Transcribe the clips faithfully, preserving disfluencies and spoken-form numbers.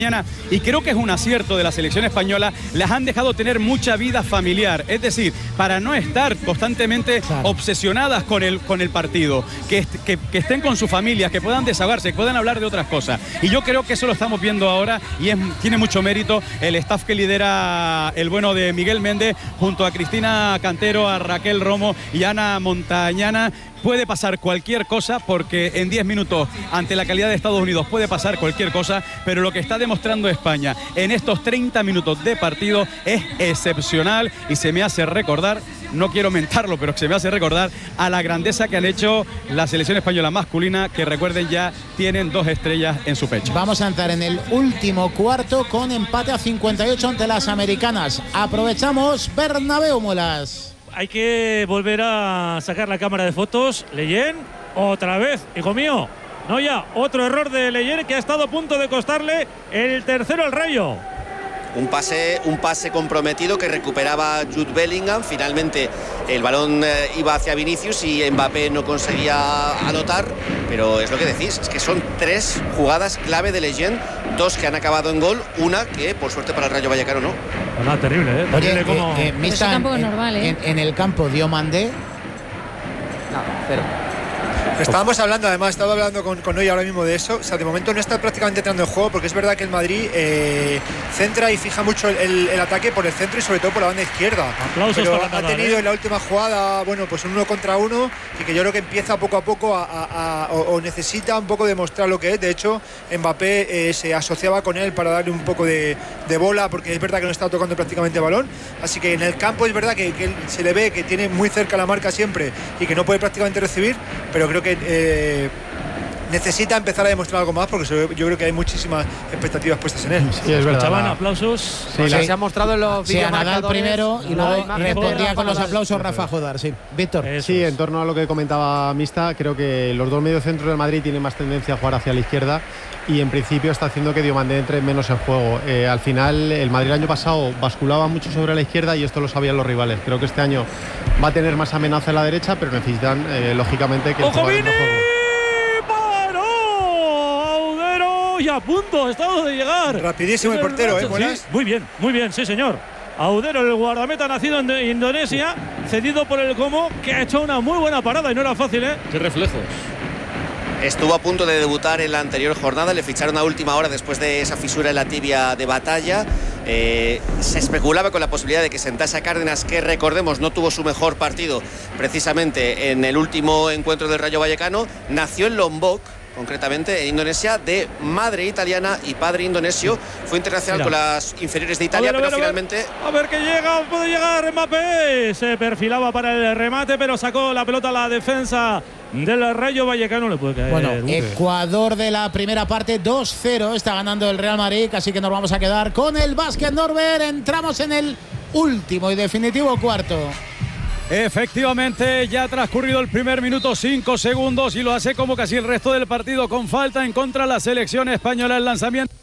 Y creo que es un acierto de la selección española, las han dejado tener mucha vida familiar, es decir, para no estar constantemente claro. obsesionadas con el, con el partido, que, que, que estén con sus familias, que puedan desahogarse, que puedan hablar de otras cosas. Y yo creo que eso lo estamos viendo ahora y es, tiene mucho mérito el staff que lidera el bueno de Miguel Méndez, junto a Cristina Cantero, a Raquel Romo y Ana Montañana. Puede pasar cualquier cosa porque en diez minutos ante la calidad de Estados Unidos puede pasar cualquier cosa, pero lo que está demostrando España en estos treinta minutos de partido es excepcional y se me hace recordar, no quiero mentarlo, pero se me hace recordar a la grandeza que han hecho la selección española masculina, que recuerden ya tienen dos estrellas en su pecho. Vamos a entrar en el último cuarto con empate a cincuenta y ocho ante las americanas. Aprovechamos Bernabéu, Muelas. Hay que volver a sacar la cámara de fotos. Leyen, otra vez, hijo mío. No ya, otro error de Leyen que ha estado a punto de costarle el tercero al Rayo. Un pase, un pase comprometido que recuperaba Jude Bellingham. Finalmente el balón eh, iba hacia Vinicius y Mbappé no conseguía anotar. Pero es lo que decís, es que son tres jugadas clave de Leyen, dos que han acabado en gol, una que por suerte para el Rayo Vallecano no. No, terrible, ¿eh? Terrible. Oye, como... eh, eh, Mista, en, normal, ¿eh? en, en el campo Diomandé. No, cero. Estábamos hablando, además, estaba hablando con, con hoy ahora mismo de eso. O sea, de momento no está prácticamente entrando en juego, porque es verdad que el Madrid eh, centra y fija mucho el, el, el ataque por el centro y sobre todo por la banda izquierda. Aplausos. Pero para ha nadar, tenido ¿eh? en la última jugada, bueno, pues un uno contra uno, y que yo creo que empieza poco a poco a, a, a o, o necesita un poco demostrar lo que es. De hecho, Mbappé eh, se asociaba con él para darle un poco de, de bola, porque es verdad que no está tocando prácticamente balón. Así que en el campo es verdad que, que se le ve que tiene muy cerca la marca siempre y que no puede prácticamente recibir, pero creo que eh, necesita empezar a demostrar algo más, porque yo creo que hay muchísimas expectativas puestas en él. Sí, es verdad. Chaval, aplausos. Sí, sí, se ha mostrado en los sí, a Nadal primero y luego respondía con los Nadal. aplausos Rafa Jodar. Sí, Víctor. Eso sí, es. En torno a lo que comentaba Mista, creo que los dos mediocentros del Madrid tienen más tendencia a jugar hacia la izquierda y en principio está haciendo que Diomandé entre menos en juego. Eh, al final, el Madrid el año pasado basculaba mucho sobre la izquierda y esto lo sabían los rivales. Creo que este año va a tener más amenaza en la derecha, pero necesitan, eh, lógicamente, que el ¡Ojo, jugador Vini! no juegue. Y a punto, ha estado de llegar. Rapidísimo el portero, ¿eh? Sí, muy bien, muy bien, sí, señor. Audero, el guardameta nacido en Indonesia, cedido por el Como, que ha hecho una muy buena parada y no era fácil, ¿eh? Qué reflejos. Estuvo a punto de debutar en la anterior jornada, le ficharon a última hora después de esa fisura en la tibia de Batalla. Eh, se especulaba con la posibilidad de que sentase a Cárdenas, que recordemos no tuvo su mejor partido precisamente en el último encuentro del Rayo Vallecano. Nació en Lombok, concretamente en Indonesia, de madre italiana y padre indonesio. Fue internacional Mira. con las inferiores de Italia, a ver, a ver, pero finalmente... A ver que llega, puede llegar Mbappé. Se perfilaba para el remate, pero sacó la pelota a la defensa del Rayo Vallecano. Le puede caer. Bueno, Ecuador de la primera parte, dos cero. Está ganando el Real Madrid, así que nos vamos a quedar con el básquet, Norbert. Entramos en el último y definitivo cuarto. Efectivamente, ya ha transcurrido el primer minuto, cinco segundos, y lo hace como casi el resto del partido, con falta en contra de la selección española. El lanzamiento.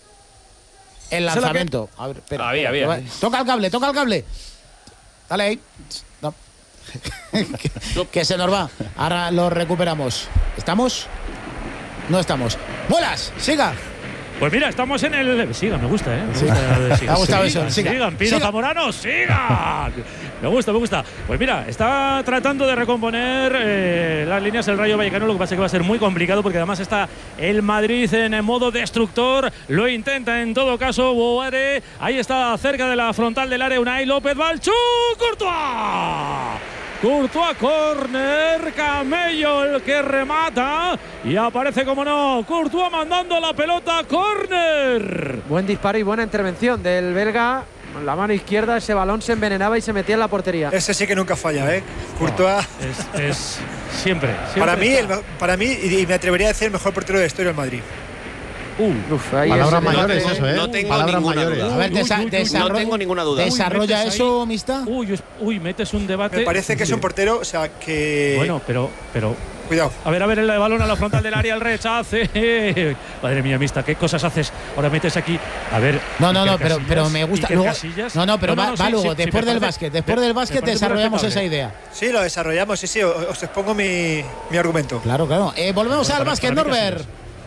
El lanzamiento. A ver, espera. Había, espera. había. Toca el cable, toca el cable. Dale ahí. No. que, que se nos va. Ahora lo recuperamos. ¿Estamos? No estamos. ¡Vuelas! ¡Siga! Pues mira, estamos en el... Sigan, me gusta, ¿eh? Me sí. gusta, sigan, me ha gustado eso. Sigan, sigan, Pino sigan. Zamorano, sigan. Me gusta, me gusta. Pues mira, está tratando de recomponer eh, las líneas el Rayo Vallecano. Lo que pasa es que va a ser muy complicado, porque además está el Madrid en modo destructor. Lo intenta en todo caso Boere. Ahí está cerca de la frontal del área Unai López. Balchú, Courtois. Courtois, córner, Camello el que remata y aparece, como no, Courtois mandando la pelota, córner. Buen disparo y buena intervención del belga. Con la mano izquierda ese balón se envenenaba y se metía en la portería. Ese sí que nunca falla, ¿eh? Courtois. No, es, es siempre, siempre. Para mí, el, para mí, y me atrevería a decir, el mejor portero de la historia del Madrid. Uh, uf, ahí palabras es, mayores, no, eso, ¿eh? No tengo palabras ninguna mayores. duda. A ver, desa uy, uy, uy, no tengo ninguna duda. ¿Desarrolla uy, eso, Mista? Uy, uy, metes un debate. Me parece que es un portero, o sea, que... Bueno, pero... pero cuidado. A ver, a ver, el balón a la frontal del área, el rechace. Madre mía, Mista, ¿qué cosas haces? Ahora metes aquí. A ver. No, no, no, pero, pero me gusta. Luego, no, no, pero no, no, va, sí, va luego, sí, después sí, del parece, básquet. Después de, del básquet desarrollamos esa idea. Sí, lo desarrollamos, sí, sí. Os expongo mi, mi argumento. Claro, claro. Eh, volvemos no, al básquet, Norbert.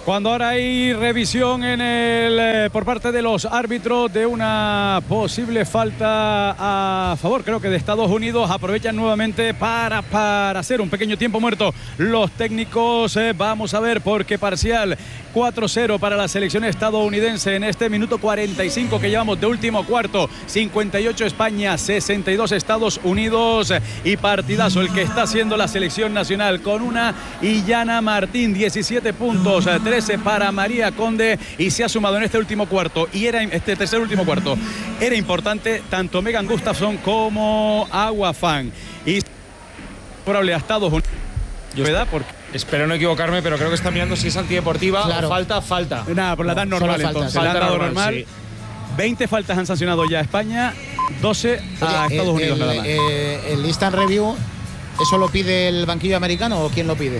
Cuando ahora hay revisión en el, eh, por parte de los árbitros de una posible falta a favor, creo que de Estados Unidos, aprovechan nuevamente para, para hacer un pequeño tiempo muerto los técnicos. Eh, vamos a ver por qué parcial cuatro cero para la selección estadounidense en este minuto cuarenta y cinco que llevamos de último cuarto. cincuenta y ocho España, sesenta y dos Estados Unidos, y partidazo el que está haciendo la selección nacional con una Illana Martín, diecisiete puntos, trece para María Conde, y se ha sumado en este último cuarto y era este tercer último cuarto era importante tanto Megan Gustafson como Agua Fan. Y probable a Estados Unidos. Yo ¿Verdad? Porque espero no equivocarme, pero creo que está mirando si es antideportiva Claro. o falta, falta. nada, por la dan No, normal solo falta, entonces. falta Le han dado normal, normal. sí. veinte faltas han sancionado ya a España, doce a Oye, Estados el, Unidos el, nada más. eh, el instant review, ¿eso lo pide el banquillo americano o quién lo pide?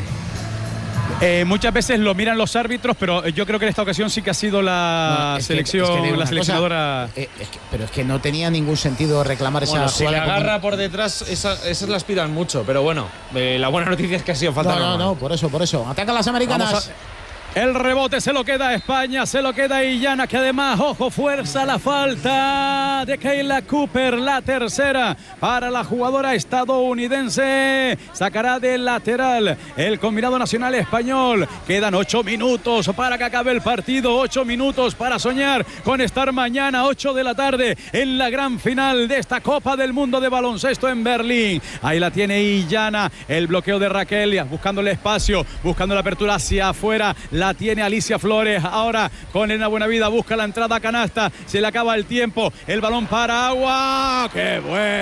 Eh, muchas veces lo miran los árbitros, pero yo creo que en esta ocasión sí que ha sido la No, es que- selección, es que te digo la una seleccionadora. cosa, eh, es que- pero es que no tenía ningún sentido reclamar esa Bueno, si le jugada. como- agarra por detrás, esa- esas las pidan mucho, pero bueno, eh, la buena noticia es que ha sido falta No, no, normal. no, por eso, por eso. Atacan las americanas. Vamos El rebote se lo queda a España, se lo queda a Illana, que además, ojo, fuerza la falta de Kayla Cooper, la tercera para la jugadora estadounidense. Sacará del lateral el combinado nacional español. Quedan ocho minutos para que acabe el partido, ocho minutos para soñar con estar mañana, ocho de la tarde, en la gran final de esta Copa del Mundo de baloncesto en Berlín. Ahí la tiene Illana, el bloqueo de Raquel, buscando el espacio, buscando la apertura hacia afuera. La tiene Alicia Flores, ahora con Elena Buenavida, busca la entrada a canasta, se le acaba el tiempo, el balón para Agua, ¡qué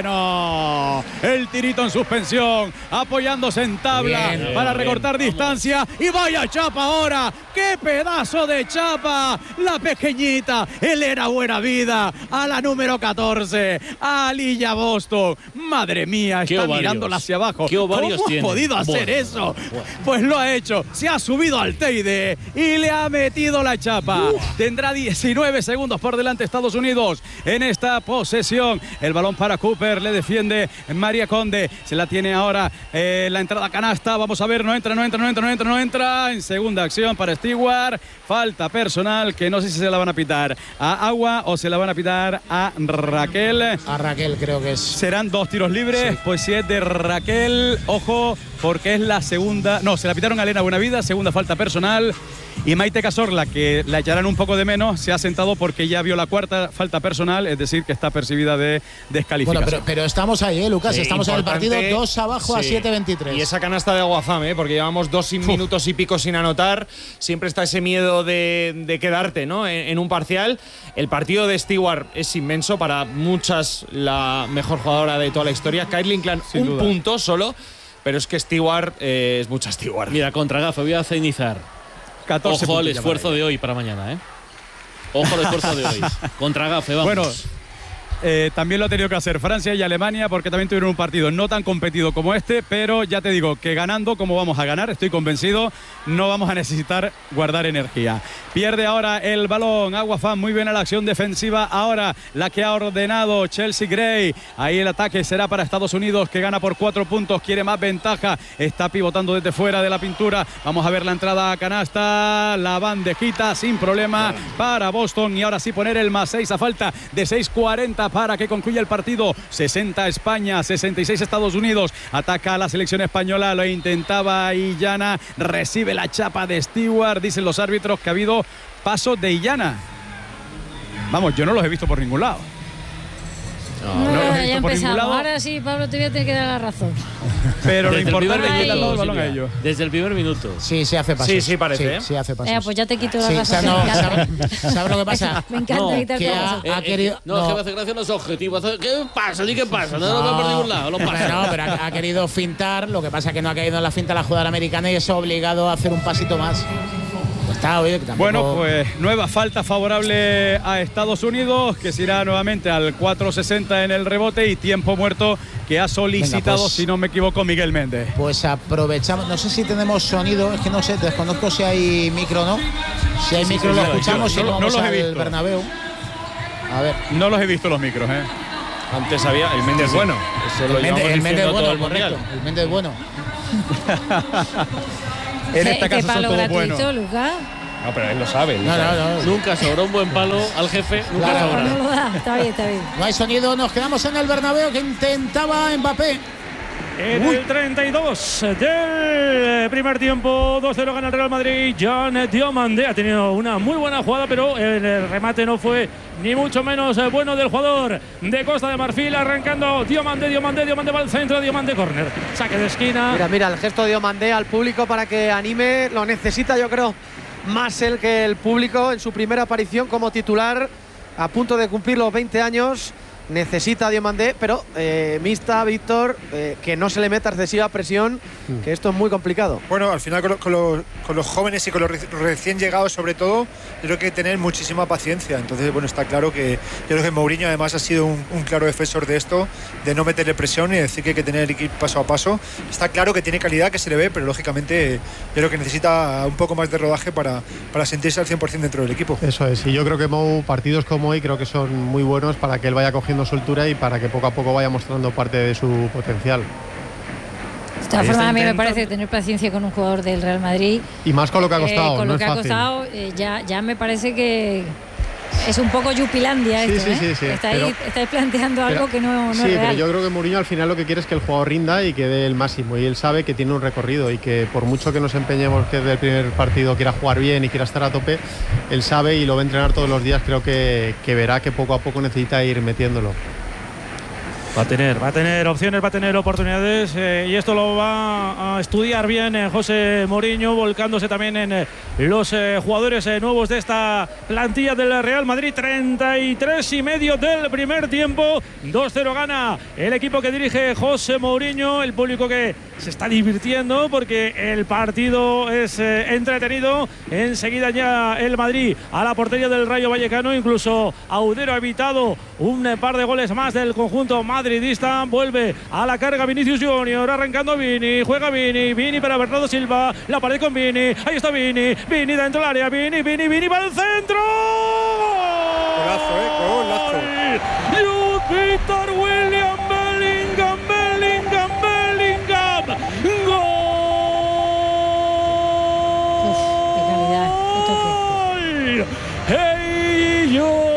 bueno! El tirito en suspensión, apoyándose en tabla Bien, para bien, recortar vamos. distancia, y vaya chapa ahora, ¡qué pedazo de chapa! La pequeñita Elena Buenavida, a la número catorce, a Lilla Boston, madre mía, Qué está ovarios. mirándola hacia abajo. Qué ovarios ¿Cómo ha tiene? podido hacer Bueno, eso? bueno. Pues lo ha hecho, se ha subido al Teide y le ha metido la chapa. Tendrá diecinueve segundos por delante Estados Unidos en esta posesión. El balón para Cooper, le defiende María Conde, se la tiene ahora eh, la entrada a canasta, vamos a ver, no entra, no entra, no entra, no entra, no entra. En segunda acción para Stewart, falta personal que no sé si se la van a pitar a Agua o se la van a pitar a Raquel. A Raquel creo que es. Serán dos tiros libres, pues si es de Raquel, ojo, porque es la segunda, no, se la pitaron a Elena Buenavida, segunda falta personal, y Maite Cazorla, que la echarán un poco de menos, se ha sentado porque ya vio la cuarta falta personal, es decir, que está percibida de descalificación. Bueno, pero, pero estamos ahí, ¿eh, Lucas? Sí, estamos en el partido importante, dos abajo a sí. siete veintitrés. Y esa canasta de Aguafam, ¿eh? Porque llevamos dos minutos y pico sin anotar. Siempre está ese miedo de, de quedarte, ¿no? En, en un parcial. El partido de Stewart es inmenso, para muchas la mejor jugadora de toda la historia. Kaitlyn Klein, Sin un duda. punto solo, pero es que Stewart eh, es mucha Stewart. Mira, contra Gafe, voy a cenizar. catorce Ojo al puntos ya esfuerzo para de hoy para mañana, ¿eh? Ojo al esfuerzo de hoy. Contra Gafe, vamos. Bueno, eh, también lo ha tenido que hacer Francia y Alemania, porque también tuvieron un partido no tan competido como este, pero ya te digo que ganando como vamos a ganar, estoy convencido, no vamos a necesitar guardar energía. Pierde ahora el balón Aguafam, muy bien a la acción defensiva, ahora la que ha ordenado Chelsea Gray. Ahí el ataque será para Estados Unidos, que gana por cuatro puntos, quiere más ventaja, está pivotando desde fuera de la pintura. Vamos a ver la entrada a canasta, la bandejita sin problema para Boston, y ahora sí poner el más seis a falta de seis cuarenta para que concluya el partido. sesenta España, sesenta y seis Estados Unidos. Ataca a la selección española, lo intentaba Illana, recibe la chapa de Stewart. Dicen los árbitros que ha habido pasos de Illana. Vamos, yo no los he visto por ningún lado. No, no lo he ya visto por ningún empezamos. lado. Ahora sí, Pablo, te voy a tener que dar la razón. Pero lo Desde el importante primer es que le han dado el minuto, balón a Silvia. ellos. Desde el primer minuto. Sí, sí hace pasos. Sí, sí parece, ¿eh? Sí, hace pasos. Eh, pues ya te quito la Sí, razón. o sea, no, me encanta. ¿sabe- sabe lo que pasa? Me encanta No, quitarte que la ha- razón. ha querido- no, es no. que me hace gracia los objetivos. ¿Qué pasa? ¿Ni qué pasa? No, no, no por ningún lado. No pasa. No, pero ha, ha querido fintar, lo que pasa es que no ha caído en la finta la jugadora americana y es obligado a hacer un pasito más. Pues está, oye, que tampoco- Bueno, pues nueva falta favorable a Estados Unidos, que se irá nuevamente al cuatro sesenta en el rebote, y tiempo muerto que ha solicitado, Venga, pues- si no me equivoco, Miguel Méndez. Pues aprovechamos, no sé si tenemos sonido, es que no sé, desconozco si hay micro o no. Si hay Sí, sí, micro sí, lo sí, escuchamos yo y no- no, no vamos los he al visto. Bernabéu. A ver. No los he visto los micros, ¿eh? Antes había el Méndez bueno. Eso lo El Méndez, llevamos el Méndez diciendo todo bueno, el mundial. correcto. El Méndez bueno. En ¿Qué- este qué caso son palo todos gratuito, buenos. Lucas? No, pero él lo sabe. Él No, sabe. no, no. Nunca sobra un buen palo al jefe, nunca Claro. sobra. No lo da. Está bien, está bien. No hay sonido, nos quedamos en el Bernabéu que intentaba Mbappé. En el treinta y dos del primer tiempo, dos cero gana el Real Madrid. Jean Diomandé ha tenido una muy buena jugada, pero el remate no fue ni mucho menos bueno del jugador de Costa de Marfil. Arrancando Diomandé, Diomandé, Diomandé va al centro, Diomandé córner. Saque de esquina. Mira, mira, el gesto de Diomandé al público para que anime. Lo necesita, yo creo, más él que el público en su primera aparición como titular, a punto de cumplir los veinte años. Necesita a Diomandé, pero eh, Mista, Víctor, eh, que no se le meta excesiva presión, que esto es muy complicado. Bueno, al final con, lo- con los, con los jóvenes y con los re- recién llegados sobre todo, yo creo que hay que tener muchísima paciencia. Entonces, bueno, está claro que yo creo que Mourinho además ha sido un, un claro defensor de esto, de no meterle presión y decir que hay que tener el equipo paso a paso. Está claro que tiene calidad, que se le ve, pero lógicamente yo creo que necesita un poco más de rodaje para, para sentirse al cien por ciento dentro del equipo. Eso es, y yo creo que Mou, partidos como hoy, creo que son muy buenos para que él vaya cogiendo soltura y para que poco a poco vaya mostrando parte de su potencial. De todas formas, a mí me parece tener paciencia con un jugador del Real Madrid. Y más con lo que ha eh, costado, con no lo que es ha fácil. costado, eh, ya, ya me parece que es un poco Yupilandia Sí, esto, sí, ¿eh? sí, sí, Estáis, pero- estáis planteando algo Pero- que no, no sí, es real. pero yo creo que Mourinho al final lo que quiere es que el jugador rinda y que dé el máximo. Y él sabe que tiene un recorrido y que por mucho que nos empeñemos que desde el primer partido quiera jugar bien y quiera estar a tope, él sabe y lo va a entrenar todos los días. Creo que, que verá que poco a poco necesita ir metiéndolo. Va a tener, va a tener opciones, va a tener oportunidades eh, y esto lo va a estudiar bien eh, José Mourinho, volcándose también en eh, los eh, jugadores eh, nuevos de esta plantilla del Real Madrid. treinta y tres y medio del primer tiempo, dos cero gana el equipo que dirige José Mourinho. El público que se está divirtiendo porque el partido es eh, entretenido. Enseguida ya el Madrid a la portería del Rayo Vallecano, incluso Audero ha evitado un eh, par de goles más del conjunto madridista. Vuelve a la carga Vinicius Junior, arrancando Vini, juega Vini, Vini para Bernardo Silva, la pared con Vini, ahí está Vini, Vini dentro del área, Vini, Vini, Vini para el centro. Golazo, eh, golazo. Jude Victor William Bellingham, Bellingham, Bellingham, gol. Uf, qué calidad, qué toque. ¡Hey,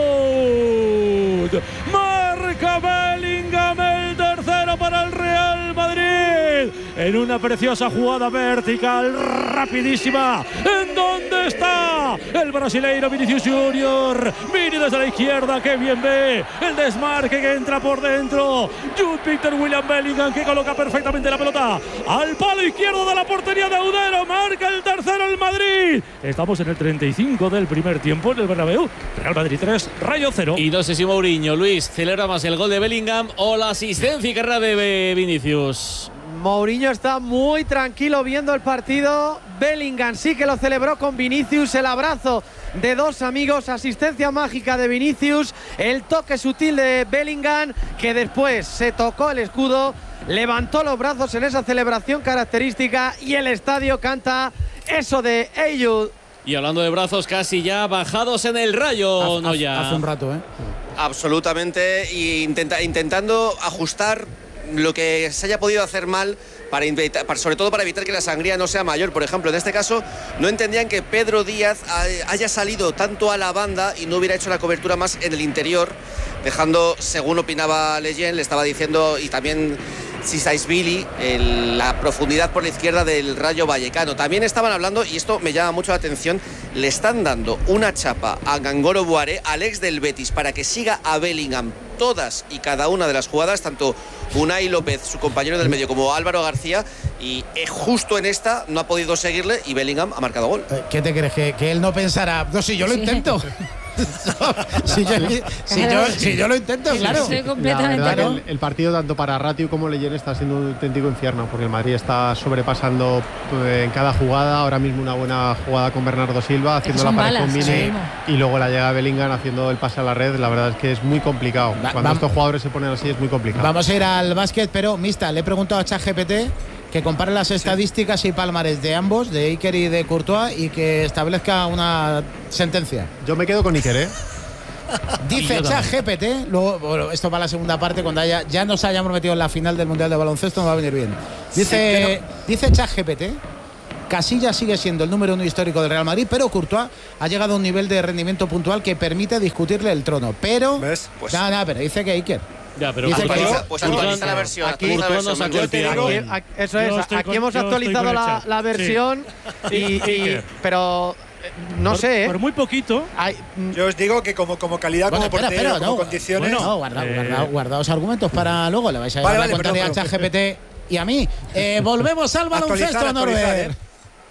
Jude! Marca Bellingham el tercero para el Real Madrid. En una preciosa jugada vertical, rapidísima. ¿En dónde está el brasileiro Vinicius Junior? Vini desde la izquierda, que bien ve. El desmarque que entra por dentro. Jude Victor William Bellingham, que coloca perfectamente la pelota al palo izquierdo de la portería de Audero. Marca el tercero el Madrid. Estamos en el treinta y cinco del primer tiempo en el Bernabéu. Real Madrid tres, Rayo cero. Y no sé si Mourinho, Luis, celebra más el gol de Bellingham o la asistencia y carrera de Vinicius. Mourinho está muy tranquilo viendo el partido. Bellingham sí que lo celebró con Vinicius, el abrazo de dos amigos, asistencia mágica de Vinicius, el toque sutil de Bellingham, que después se tocó el escudo, levantó los brazos en esa celebración característica y el estadio canta eso de Hey Jude. Y hablando de brazos casi ya bajados en el Rayo, no ya. Hace un rato, ¿eh? Absolutamente, y intenta, intentando ajustar lo que se haya podido hacer mal, para, para sobre todo para evitar que la sangría no sea mayor. Por ejemplo, en este caso no entendían que Pedro Díaz haya salido tanto a la banda y no hubiera hecho la cobertura más en el interior, dejando, según opinaba Leyen, le estaba diciendo, y también Sisaisvili, la profundidad por la izquierda del Rayo Vallecano. También estaban hablando, y esto me llama mucho la atención, le están dando una chapa a Gangolo Buare, al ex del Betis, para que siga a Bellingham todas y cada una de las jugadas, tanto Unai López, su compañero del medio, como Álvaro García, y justo en esta no ha podido seguirle y Bellingham ha marcado gol. ¿Qué te crees? ¿Que, que él no pensará? No, si yo lo Sí. intento. si, yo, si, yo, si yo lo intento, Sí, claro. sí, La completamente. verdad que ¿no? el, el partido tanto para Ratiu como Leyen está siendo un auténtico infierno, porque el Madrid está sobrepasando eh, en cada jugada. Ahora mismo una buena jugada con Bernardo Silva, haciendo la son pared con balas, Vini, sí. y luego la llegada de Bellingham haciendo el pase a la red. La verdad es que es muy complicado. Va- Cuando vam- estos jugadores se ponen así es muy complicado. Vamos a ir al básquet, pero Mista, le he preguntado a ChatGPT que compare las estadísticas y palmares de ambos, de Iker y de Courtois, y que establezca una sentencia. Yo me quedo con Iker, ¿eh? Dice Y yo también. ChatGPT, luego bueno, esto para la segunda parte, cuando haya, ya nos hayamos metido en la final del Mundial de Baloncesto, nos va a venir bien. Dice, dice ChatGPT Casillas sigue siendo el número uno histórico del Real Madrid, pero Courtois ha llegado a un nivel de rendimiento puntual que permite discutirle el trono. Pero, ¿ves? Pues nada, nada, pero dice que Iker. Ya, pero Dice Courtois- que- Actualiza- pues actualiza la versión. aquí- actualiza la Courtois versión, no sacó el Mendes. tiro. Aquí- aquí- eso Yo es, estoy aquí con- hemos yo estoy actualizado con la, Richard. la Sí. versión y, y- Iker. pero eh, no por, sé, ¿eh? Por muy poquito. Hay- mm, yo os digo que como, como calidad, Bueno, como espera, portero, espera, como no. condiciones. No, guarda, Eh, guarda, guardaos argumentos para luego. Le vais a Vale, llevar vale, la contraria perdón, a ChatGPT y a mí. Eh, volvemos al baloncesto, Actualizar, actualizar, Norbert. ¿eh?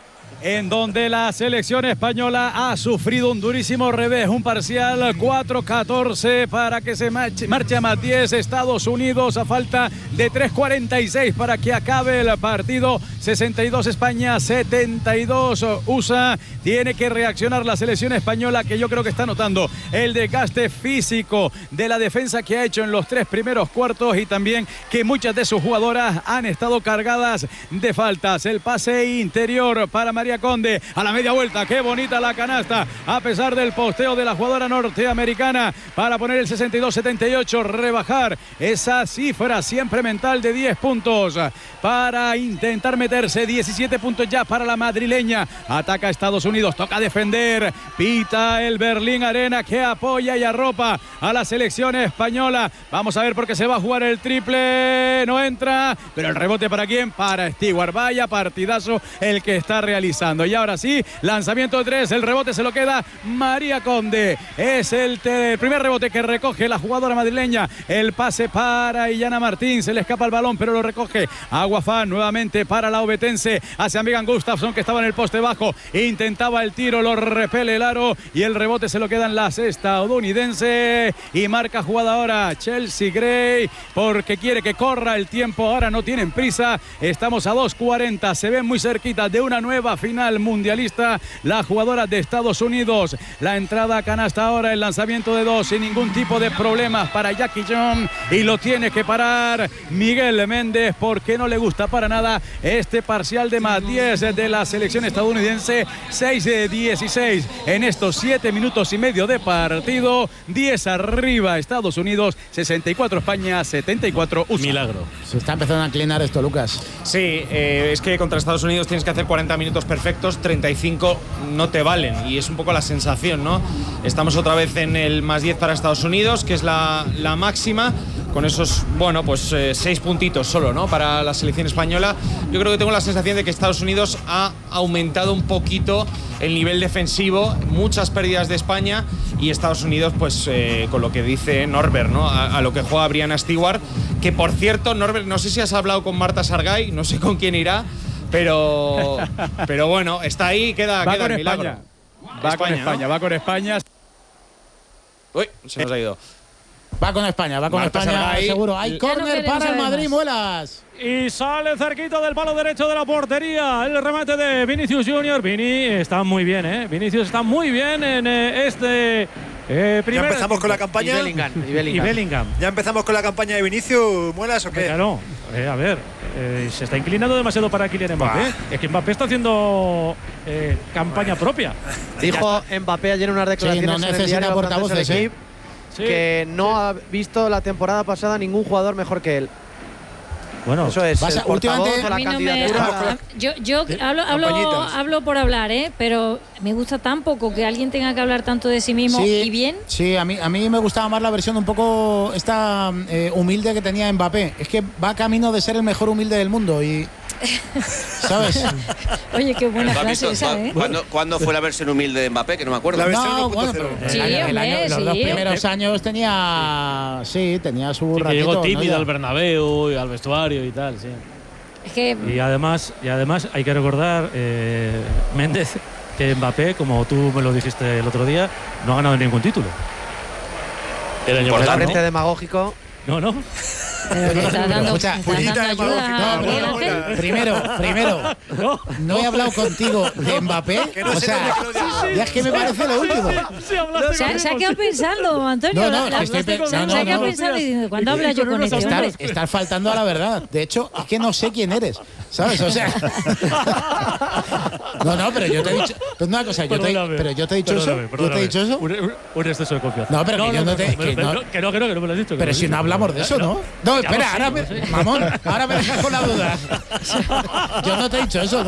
En donde la selección española ha sufrido un durísimo revés, un parcial cuatro catorce para que se marche, marche a más diez Estados Unidos a falta de tres cuarenta y seis para que acabe el partido. Sesenta y dos España, setenta y dos U S A. Tiene que reaccionar la selección española, que yo creo que está notando el desgaste físico de la defensa que ha hecho en los tres primeros cuartos y también que muchas de sus jugadoras han estado cargadas de faltas. El pase interior para María Conde a la media vuelta. Qué bonita la canasta, a pesar del posteo de la jugadora norteamericana para poner el sesenta y dos setenta y ocho, rebajar esa cifra siempre mental de diez puntos para intentar meterse. Diecisiete puntos ya para la madrileña. Ataca a Estados Unidos, toca defender. Pita el Berlín Arena, que apoya y arropa a la selección española. Vamos a ver por qué se va a jugar el triple. No entra, pero el rebote ¿para quién? Para Stewart. Vaya partidazo el que está realizando. Y ahora sí, lanzamiento de tres, el rebote se lo queda María Conde. Es el, te- el primer rebote que recoge la jugadora madrileña. El pase para Illana Martín, se le escapa el balón, pero lo recoge Aguafán nuevamente para la obetense hacia Megan Gustafson, que estaba en el poste bajo. Intentaba el tiro, lo repele el aro y el rebote se lo quedan las estadounidenses. Y marca jugada ahora Chelsea Gray, porque quiere que corra el tiempo. Ahora no tienen prisa. Estamos a dos cuarenta, se ven muy cerquita de una nueva final mundialista. La jugadora de Estados Unidos. La entrada a canasta ahora, el lanzamiento de dos sin ningún tipo de problemas para Jackie John, y lo tiene que parar Miguel Méndez, porque no le gusta para nada este parcial de más diez de la selección estadounidense. Seis de dieciséis en estos siete minutos y medio de partido. diez arriba Estados Unidos, sesenta y cuatro España, setenta y cuatro U S A. Milagro. Se está empezando a inclinar esto, Lucas. Sí, eh, es que contra Estados Unidos tienes que hacer cuarenta minutos perfectos, treinta y cinco no te valen, y es un poco la sensación, ¿no? Estamos otra vez en el más diez para Estados Unidos, que es la, la máxima, con esos, bueno, pues eh, seis puntitos solo, ¿no? Para la selección española. Yo creo que tengo la sensación de que Estados Unidos ha aumentado un poquito el nivel defensivo, muchas pérdidas de España, y Estados Unidos, pues eh, con lo que dice Norbert, ¿no? A, a lo que juega Brianna Stewart, que por cierto, Norbert, no sé si has hablado con Marta Sargay, no sé con quién irá, pero, pero bueno, está ahí, queda, Va queda con el milagro. España. Va España, con ¿no? España, va con España. Uy, se nos ha ido. Va con España, va con Marta España, Sargay. seguro. Hay Ya no córner queremos para el saber Madrid, más. Muelas. Y sale cerquita del palo derecho de la portería. El remate de Vinicius Junior. Vini está muy bien, ¿eh? Vinicius está muy bien en eh, este eh, primer. Ya empezamos con la y campaña. Bellingham, y Y Bellingham. Bellingham. Ya empezamos con la campaña de Vinicius, ¿muelas o qué? Claro, eh, a ver, eh, se está inclinando demasiado para Kylian Mbappé. Es que Mbappé está haciendo eh, campaña propia. Dijo Mbappé ayer en unas declaraciones no en el necesita diario portavoces, francés El ¿eh? Equipe, Sí, que no sí. ha visto la temporada pasada ningún jugador mejor que él. Bueno, Eso es. Vas a- el portavoz últimamente- o la A mí no me- candidatura. a- yo yo hablo, hablo, Campañitas. hablo por hablar, ¿eh? Pero me gusta tan poco que alguien tenga que hablar tanto de sí mismo y bien. Sí, a mí, a mí me gustaba más la versión un poco esta eh, humilde que tenía Mbappé. Es que va camino de ser el mejor humilde del mundo y… ¿Sabes? Oye, qué buena ¿Tú has frase visto esa, cu- ¿eh? ¿cuándo, cuándo fue la versión humilde de Mbappé? Que no me acuerdo. La versión No, uno punto bueno, cero. pero Sí, el año- el año- hombre, los dos sí. primeros años tenía… Sí, tenía su Sí, que ratito. llegó ¿no? tímido Ya. al Bernabéu y al vestuario y tal, sí. Es que y además, y además hay que recordar, eh, Méndez, que Mbappé, como tú me lo dijiste el otro día, no ha ganado ningún título. El año Importante. pasado. Totalmente demagógico. No, no. pero le está dando, escucha, le está puñita dando de ayuda demagógico, a no, Miguel no, Ángel. no, Primero, primero, No, no he hablado contigo de Mbappé. Que no O se sea, note que lo diga. ya es que me parece lo último. sí, hablaste Se, ha- se ha quedado pensando, Antonio. No, no, la- que estoy la- pe- no, se ha no, quedado no. pensando y diciendo, ¿cuándo habla yo con este hombre? Estás, estás faltando a la verdad. De hecho, es que no sé quién eres. ¿Sabes? O sea. No, no, pero yo te he dicho. Pues una cosa, yo te, Perdóname, pero yo te he dicho eso. perdóname, Yo te he perdóname. dicho eso. Un, un- un exceso de confianza. No, pero que yo no te- pero- que pero- no- que no, que no, que no me lo has dicho. que Pero me lo si has no dicho. hablamos de eso, ¿no? No, Ya espera, lo sé, ahora lo me, sé. mamón, ahora me dejas con la duda. Yo no te he dicho eso, ¿no?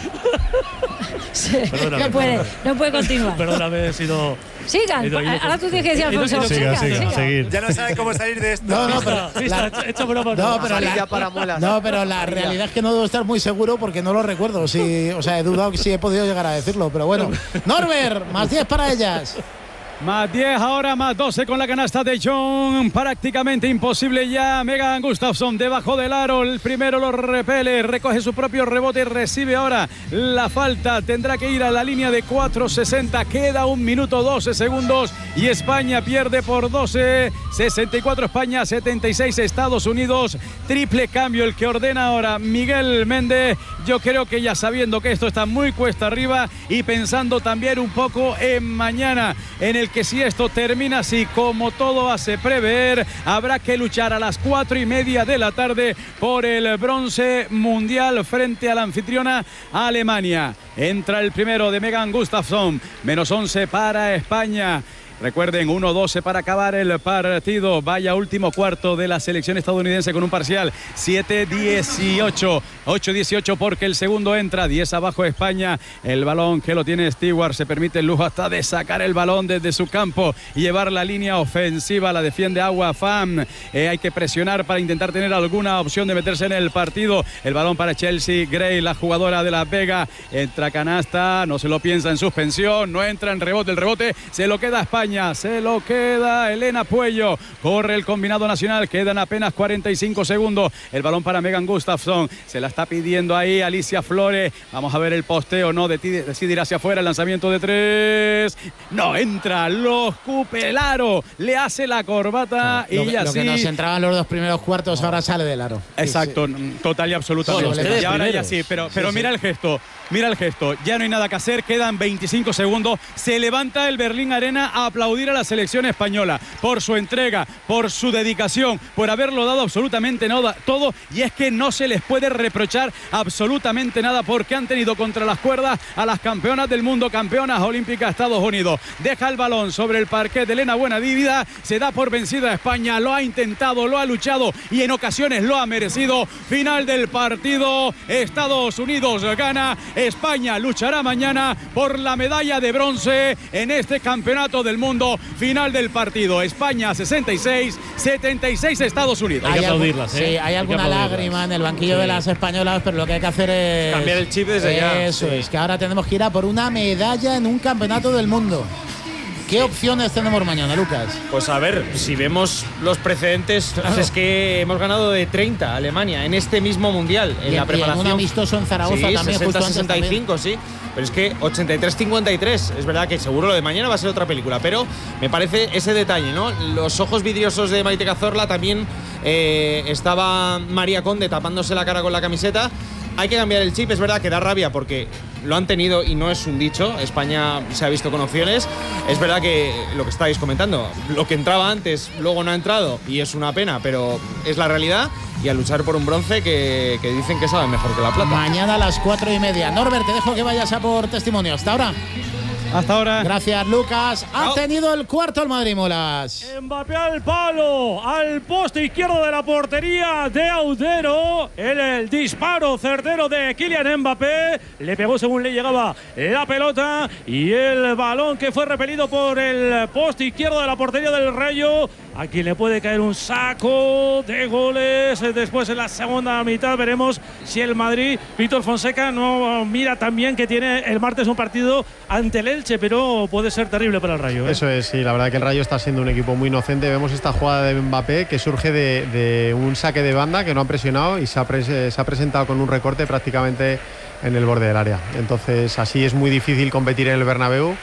Sí, Perdóname, no puede, perdóname. no puede continuar. Perdóname, he sido. Sigan, he ido- he ido- ahora tú tienes que decir, he ido- Alfonso. Siga, sigan, siga, sigan. seguir. Ya no saben cómo salir de esto. No, no, pero Vista, la- he hecho broma. No, pero Amarilla la, para muelas. no, pero la realidad es que no debo estar muy seguro porque no lo recuerdo. Sí, o sea, he dudado que sí he podido llegar a decirlo, pero bueno. Norbert, más diez para ellas. Más diez ahora, más doce con la canasta de John. Prácticamente imposible ya. Megan Gustafsson debajo del aro. El primero lo repele, recoge su propio rebote y recibe ahora la falta. Tendrá que ir a la línea de cuatro sesenta. Queda un minuto doce segundos y España pierde por doce. sesenta y cuatro España, setenta y seis Estados Unidos. Triple cambio el que ordena ahora Miguel Méndez. Yo creo que ya sabiendo que esto está muy cuesta arriba y pensando también un poco en mañana, en el que si esto termina así como todo hace prever, habrá que luchar a las cuatro y media de la tarde por el bronce mundial frente a la anfitriona Alemania. Entra el primero de Megan Gustafsson, menos once para España. Recuerden, uno doce para acabar el partido. Vaya último cuarto de la selección estadounidense con un parcial siete dieciocho. ocho dieciocho porque el segundo entra. diez abajo España. El balón que lo tiene Stewart. Se permite el lujo hasta de sacar el balón desde su campo y llevar la línea ofensiva. La defiende Agua Fam. Eh, hay que presionar para intentar tener alguna opción de meterse en el partido. El balón para Chelsea Gray, la jugadora de la Vega. Entra canasta. No se lo piensa en suspensión. No entra en rebote. El rebote se lo queda a España. Se lo queda Elena Puello. Corre el combinado nacional. Quedan apenas cuarenta y cinco segundos. El balón para Megan Gustafsson. Se la está pidiendo ahí Alicia Flores. Vamos a ver el posteo. No, decide ir hacia afuera. El lanzamiento de tres. No entra. Lo escupe el aro. Le hace la corbata. Lo, y que, así. lo que nos entraban los dos primeros cuartos ahora sale del aro. Exacto, total y absolutamente. Bueno, los y ahora primeros. ya sí, pero, pero Sí, mira sí. el gesto, mira el gesto. Ya no hay nada que hacer, quedan veinticinco segundos. Se levanta el Berlín Arena a aplaudir a la selección española por su entrega, por su dedicación, por haberlo dado absolutamente nada, todo. Y es que no se les puede reprochar absolutamente nada porque han tenido contra las cuerdas a las campeonas del mundo, campeonas olímpicas Estados Unidos. Deja el balón sobre el parquet de Elena Buenavida. Se da por vencida a España. Lo ha intentado, lo ha luchado y en ocasiones lo ha merecido. Final del partido. Estados Unidos gana. España luchará mañana por la medalla de bronce en este campeonato del mundo. Final del partido. España sesenta y seis, setenta y seis Estados Unidos. Hay que algún- aplaudirlas, ¿eh? Sí, hay Hay que alguna aplaudirlas. lágrima en el banquillo Sí. de las españolas, pero lo que hay que hacer es Cambiar el chip desde ya, Eso sí. es, que ahora tenemos que ir a por una medalla en un campeonato del mundo. ¿Qué opciones tenemos mañana, Lucas? Pues a ver, si vemos los precedentes, Claro. es que hemos ganado de treinta a Alemania en este mismo mundial, en Y- la y preparación. en un amistoso en Zaragoza sí, también, justo antes sesenta sesenta y cinco, sí. Pero es que ochenta y tres cincuenta y tres. Es verdad que seguro lo de mañana va a ser otra película, pero me parece ese detalle, ¿no? Los ojos vidriosos de Maite Cazorla, también eh, estaba María Conde tapándose la cara con la camiseta. Hay que cambiar el chip, es verdad que da rabia porque lo han tenido y no es un dicho. España se ha visto con opciones. Es verdad que lo que estáis comentando, lo que entraba antes, luego no ha entrado y es una pena, pero es la realidad. Y a luchar por un bronce que, que dicen que sabe mejor que la plata. Mañana a las cuatro y media. Norbert, te dejo que vayas a por testimonio. Hasta ahora. Hasta ahora. Gracias, Lucas. Ha Chao. tenido el cuarto el Madrid, Molas. Mbappé al palo, al poste izquierdo de la portería de Audero. El, el disparo certero de Kylian Mbappé. Le pegó según le llegaba la pelota. Y el balón que fue repelido por el poste izquierdo de la portería del Rayo. A quien le puede caer un saco de goles. Después en la segunda mitad veremos si el Madrid, Víctor Fonseca, no mira también que tiene el martes un partido ante el Elche, pero puede ser terrible para el Rayo, ¿eh? Eso es, sí, la verdad que el Rayo está siendo un equipo muy inocente. Vemos esta jugada de Mbappé que surge de, de un saque de banda que no han presionado y se ha, pres- se ha presentado con un recorte prácticamente en el borde del área. Entonces así es muy difícil competir en el Bernabéu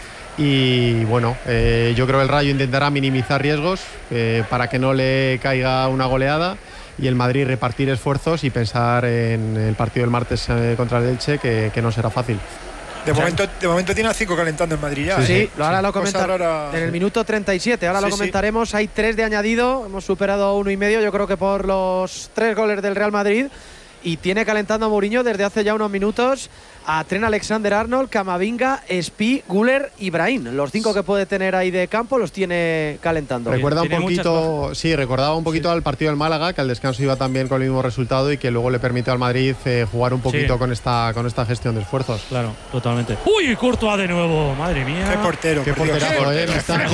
y bueno, eh, yo creo que el Rayo intentará minimizar riesgos eh, para que no le caiga una goleada y el Madrid repartir esfuerzos y pensar en el partido del martes eh, contra el Elche que, que no será fácil. De momento, de momento tiene a cinco calentando en Madrid ya. Sí, ¿eh? lo ahora lo Cosa comentaremos rara. en el minuto treinta y siete. Ahora Sí, lo sí. comentaremos. Hay tres de añadido. Hemos superado uno y medio. Yo creo que por los tres goles del Real Madrid. Y tiene calentando a Mourinho desde hace ya unos minutos a Trent Alexander-Arnold, Camavinga, Spi, Güler y Brahim. Los cinco que puede tener ahí de campo los tiene calentando. Recuerda un Tiene poquito, sí, recordaba un poquito sí. al partido del Málaga, que al descanso iba también con el mismo resultado y que luego le permitió al Madrid eh, jugar un poquito sí. con esta con esta gestión de esfuerzos. Claro, totalmente. Uy, Courtois de nuevo, madre mía. Qué portero, qué porterazo, eh.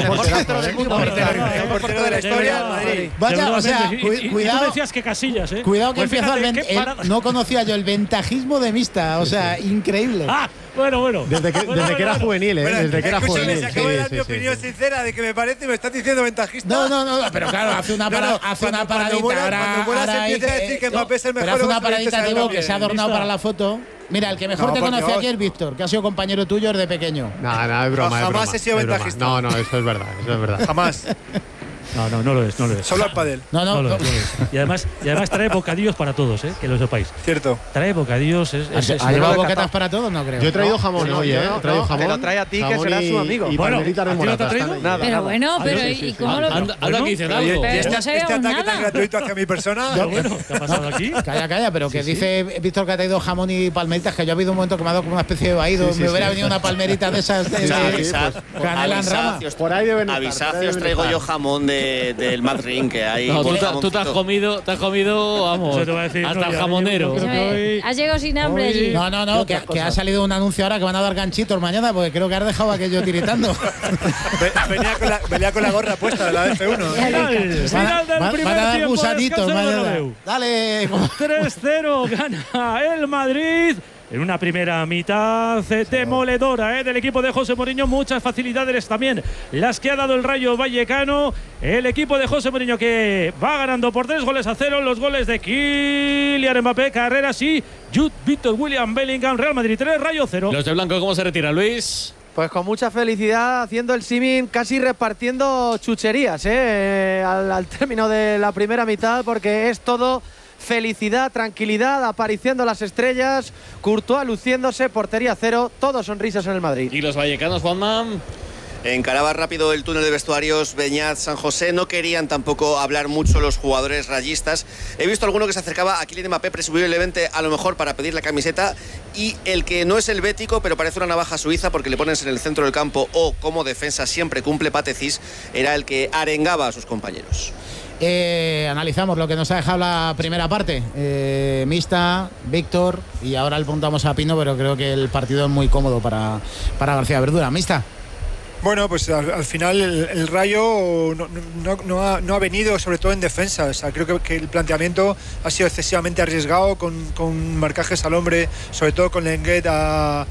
El portero de la historia del Madrid. Vaya, o sea, y, y, cuidado. Y tú decías que Casillas, ¿eh? Cuidado que pues empieza fíjate, el, el no conocía yo el ventajismo de Mista, o sea, increíble. Ah, bueno, bueno. Desde que, bueno, desde bueno, que era bueno. juvenil, ¿eh? Bueno, desde que era juvenil. Les acabo de dar sí, mi sí, opinión sí. sincera de que me parece, me estás diciendo ventajista. No, no, no, pero claro, hace una, para, no, no, hace una cuando, paradita. Cuando mueras, ahora, cuando mueras ahora empieza a hay, decir que eh, Mbappé es el mejor. Pero hace una luego se paradita, lo tipo, dices que se ha adornado Lista. para la foto. Mira, el que mejor No, te por conoce Dios. aquí es Víctor, que ha sido compañero tuyo desde pequeño. Nada, nada, es broma. No, es jamás broma, he sido es broma. ventajista. No, no, eso es verdad, eso es verdad. Jamás. No, no, no lo es, no lo es. Solo al pádel. No, no, No lo no. es, no lo es. Y además, y además trae bocadillos para todos, ¿eh? Que lo sepáis. Cierto. Trae bocadillos. Es, es, es ¿Ha llevado no, boquetas no. para todos? No creo. Yo he traído No, jamón no, hoy, yo ¿eh? no, He traído no, jamón. te lo trae a ti, que jamón será y- su amigo. Y Bueno, palmeritas de ¿a ti no te ha morata. traído? están ahí. Nada, Pero nada. bueno, Ah, pero sí, ¿y sí, sí. cómo lo.? Anda, anda que dicen Oye, algo. y Pero este, no se este lleva ataque tan nada. gratuito hacia mi persona. Pero bueno, ¿qué ha pasado aquí? Calla, calla, pero que dice Víctor que ha traído jamón y palmeritas, que yo ha habido un momento que me ha dado como una especie de vaído. Sí, sí, me sí. hubiera venido una palmerita de esas de, O sea, de- avisad, canela en rama. avisad, si os- Por ahí deben estar, avisad por ahí si os deben traigo estar. yo jamón de, del Madrid, que hay. No, tú, buen te- tú te has jamoncito. comido, te has comido, vamos, Eso te va a decir, hasta no, el ya, jamonero. yo creo que hoy- Has llegado sin hambre hoy- allí. No, no, no, que, que ha salido un anuncio ahora que van a dar ganchitos mañana, porque creo que has dejado aquello tiritando. Ve- Venía con, la, venía con la gorra puesta de la F uno. Ya Final, le- Van a, final del van- primer van a dar tiempo, gusanitos descanso del mañana. Bernabéu. Dale. tres cero gana el Madrid. En una primera mitad eh, demoledora eh, del equipo de José Mourinho. Muchas facilidades también las que ha dado el Rayo Vallecano. El equipo de José Mourinho que va ganando por tres goles a cero. Los goles de Kylian Mbappé, Carreras y Jude Victor William Bellingham. Real Madrid tres, Rayo cero. Los de blanco, ¿cómo se retira, Luis? Pues con mucha felicidad, haciendo el símil, casi repartiendo chucherías ¿eh? al, al término de la primera mitad, porque es todo felicidad, tranquilidad, apareciendo las estrellas, Courtois luciéndose, portería cero, todos sonrisas en el Madrid. ¿Y los vallecanos, Juanma? Encaraba rápido el túnel de vestuarios Beñat, San José. No querían tampoco hablar mucho los jugadores rayistas. He visto alguno que se acercaba a Kylian Mbappé, presumiblemente a lo mejor para pedir la camiseta. Y el que no es el bético, pero parece una navaja suiza porque le pones en el centro del campo o como defensa siempre cumple Patecís, era el que arengaba a sus compañeros. Eh, analizamos lo que nos ha dejado la primera parte. Eh, Mista, Víctor, y ahora le apuntamos a Pino, pero creo que el partido es muy cómodo para, para García Verdura. Mista. Bueno, pues al, al final el, el Rayo no, no, no, ha, no ha venido, sobre todo en defensa. O sea, creo que, que el planteamiento ha sido excesivamente arriesgado, con, con marcajes al hombre, sobre todo con Lenglet a,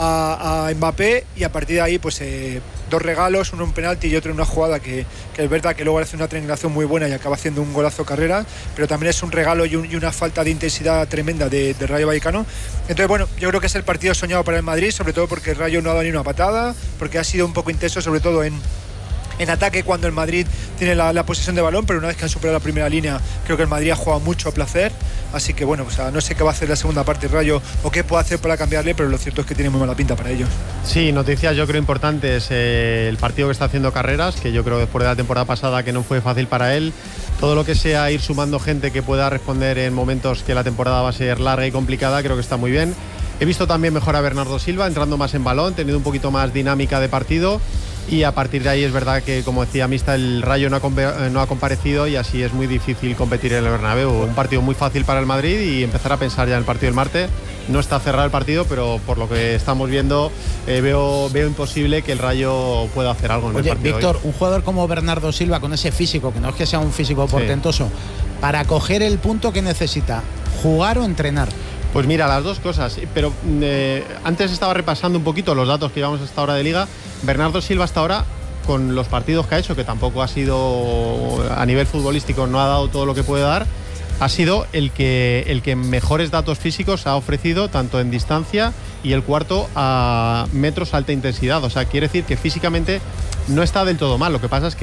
a, a Mbappé, y a partir de ahí, pues eh, dos regalos, uno un penalti y otro en una jugada que, que es verdad que luego hace una triangulación muy buena y acaba haciendo un golazo Carrera, pero también es un regalo y, un, y una falta de intensidad tremenda de, de Rayo Vallecano. Entonces, bueno, yo creo que es el partido soñado para el Madrid, sobre todo porque el Rayo no ha dado ni una patada, porque ha sido un poco intenso, sobre todo en en ataque cuando el Madrid tiene la, la posesión de balón, pero una vez que han superado la primera línea, creo que el Madrid ha jugado mucho a placer. Así que bueno, o sea, no sé qué va a hacer la segunda parte el Rayo o qué puede hacer para cambiarle, pero lo cierto es que tiene muy mala pinta para ellos. Sí, noticias yo creo importantes. Eh, el partido que está haciendo Carreras, que yo creo que después de la temporada pasada que no fue fácil para él. Todo lo que sea ir sumando gente que pueda responder en momentos que la temporada va a ser larga y complicada, creo que está muy bien. He visto también mejor a Bernardo Silva, entrando más en balón, teniendo un poquito más dinámica de partido. Y a partir de ahí es verdad que, como decía Mista, el Rayo no ha, no ha comparecido y así es muy difícil competir en el Bernabéu. Un partido muy fácil para el Madrid y empezar a pensar ya en el partido del martes. No está cerrado el partido, pero por lo que estamos viendo eh, veo, veo imposible que el Rayo pueda hacer algo en Oye, el partido. Víctor, hoy. un jugador como Bernardo Silva, con ese físico, que no es que sea un físico portentoso, sí, para coger el punto que necesita, ¿jugar o entrenar? Pues mira, las dos cosas, pero eh, antes estaba repasando un poquito los datos que llevamos hasta ahora de Liga. Bernardo Silva hasta ahora, con los partidos que ha hecho, que tampoco ha sido a nivel futbolístico, no ha dado todo lo que puede dar, ha sido el que, el que mejores datos físicos ha ofrecido, tanto en distancia y el cuarto a metros alta intensidad. O sea, quiere decir que físicamente no está del todo mal. Lo que pasa es que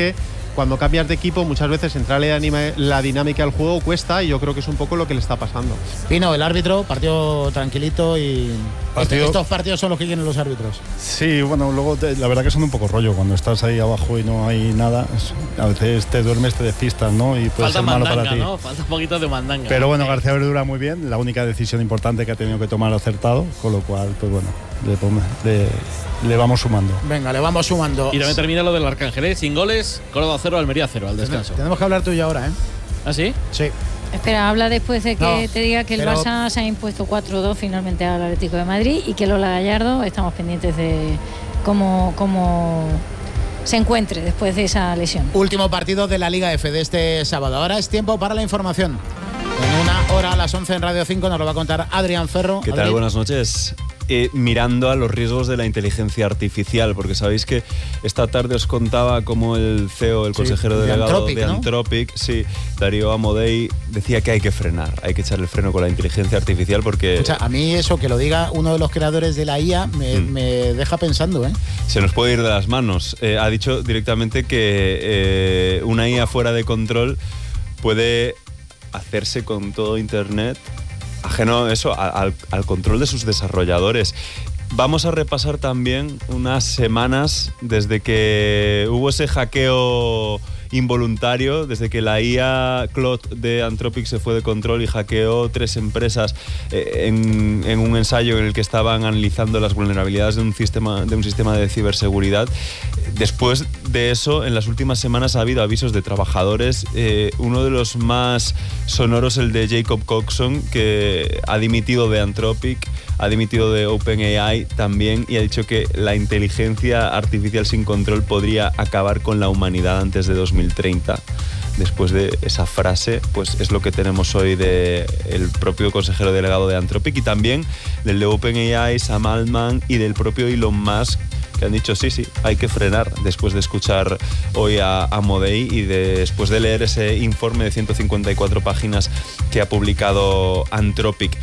cuando cambias de equipo muchas veces entrarle anima, la dinámica al juego cuesta, y yo creo que es un poco lo que le está pasando. Pino, el árbitro, partido tranquilito y partido... estos partidos son los que quieren los árbitros. Sí, bueno, luego te, la verdad que son un poco rollo cuando estás ahí abajo y no hay nada. A veces te duermes, te despistas, ¿no? Y puede Falta ser malo mandanga, para ti. ¿no? Falta un poquito de mandanga. Pero bueno, García Verdura muy bien, la única decisión importante que ha tenido que tomar acertado, con lo cual, pues bueno, le, le, le vamos sumando. Venga, le vamos sumando. Y también termina lo del Arcángel, sin goles, Córdoba cero, Almería cero al descanso. Tenemos que hablar tú y yo ahora, ¿eh? ¿Ah, sí? Sí. Espera, habla después de que No, te diga que el pero- Barça se ha impuesto cuatro dos finalmente al Atlético de Madrid y que Lola Gallardo estamos pendientes de cómo, cómo se encuentre después de esa lesión. Último partido de la Liga F de este sábado. Ahora es tiempo para la información. En una hora a las once en Radio cinco nos lo va a contar Adrián Ferro. ¿Qué tal? Adri. Buenas noches. Eh, mirando a los riesgos de la inteligencia artificial, porque sabéis que esta tarde os contaba cómo el C E O, el Sí, consejero de delegado Anthropic, de ¿no? Anthropic, sí, Darío Amodei, decía que hay que frenar, hay que echar el freno con la inteligencia artificial porque Escucha, a mí eso que lo diga uno de los creadores de la I A me, Mm. me deja pensando, ¿eh? se nos puede ir de las manos. Eh, ha dicho directamente que eh, una I A fuera de control puede hacerse con todo Internet, ajeno eso, a- al, al control de sus desarrolladores. Vamos a repasar también unas semanas desde que hubo ese hackeo involuntario, desde que la I A Claude de Anthropic se fue de control y hackeó tres empresas eh, en, en un ensayo en el que estaban analizando las vulnerabilidades de un sistema de un sistema de ciberseguridad. Después de eso, en las últimas semanas ha habido avisos de trabajadores. Eh, uno de los más sonoros, el de Jacob Coxon, que ha dimitido de Anthropic, ha dimitido de OpenAI también, y ha dicho que la inteligencia artificial sin control podría acabar con la humanidad antes de dos mil treinta. Después de esa frase, pues es lo que tenemos hoy del propio consejero delegado de Anthropic y también del de OpenAI, Sam Altman, y del propio Elon Musk, que han dicho sí, sí, hay que frenar, después de escuchar hoy a Amodei y de, después de leer ese informe de ciento cincuenta y cuatro páginas que ha publicado Anthropic.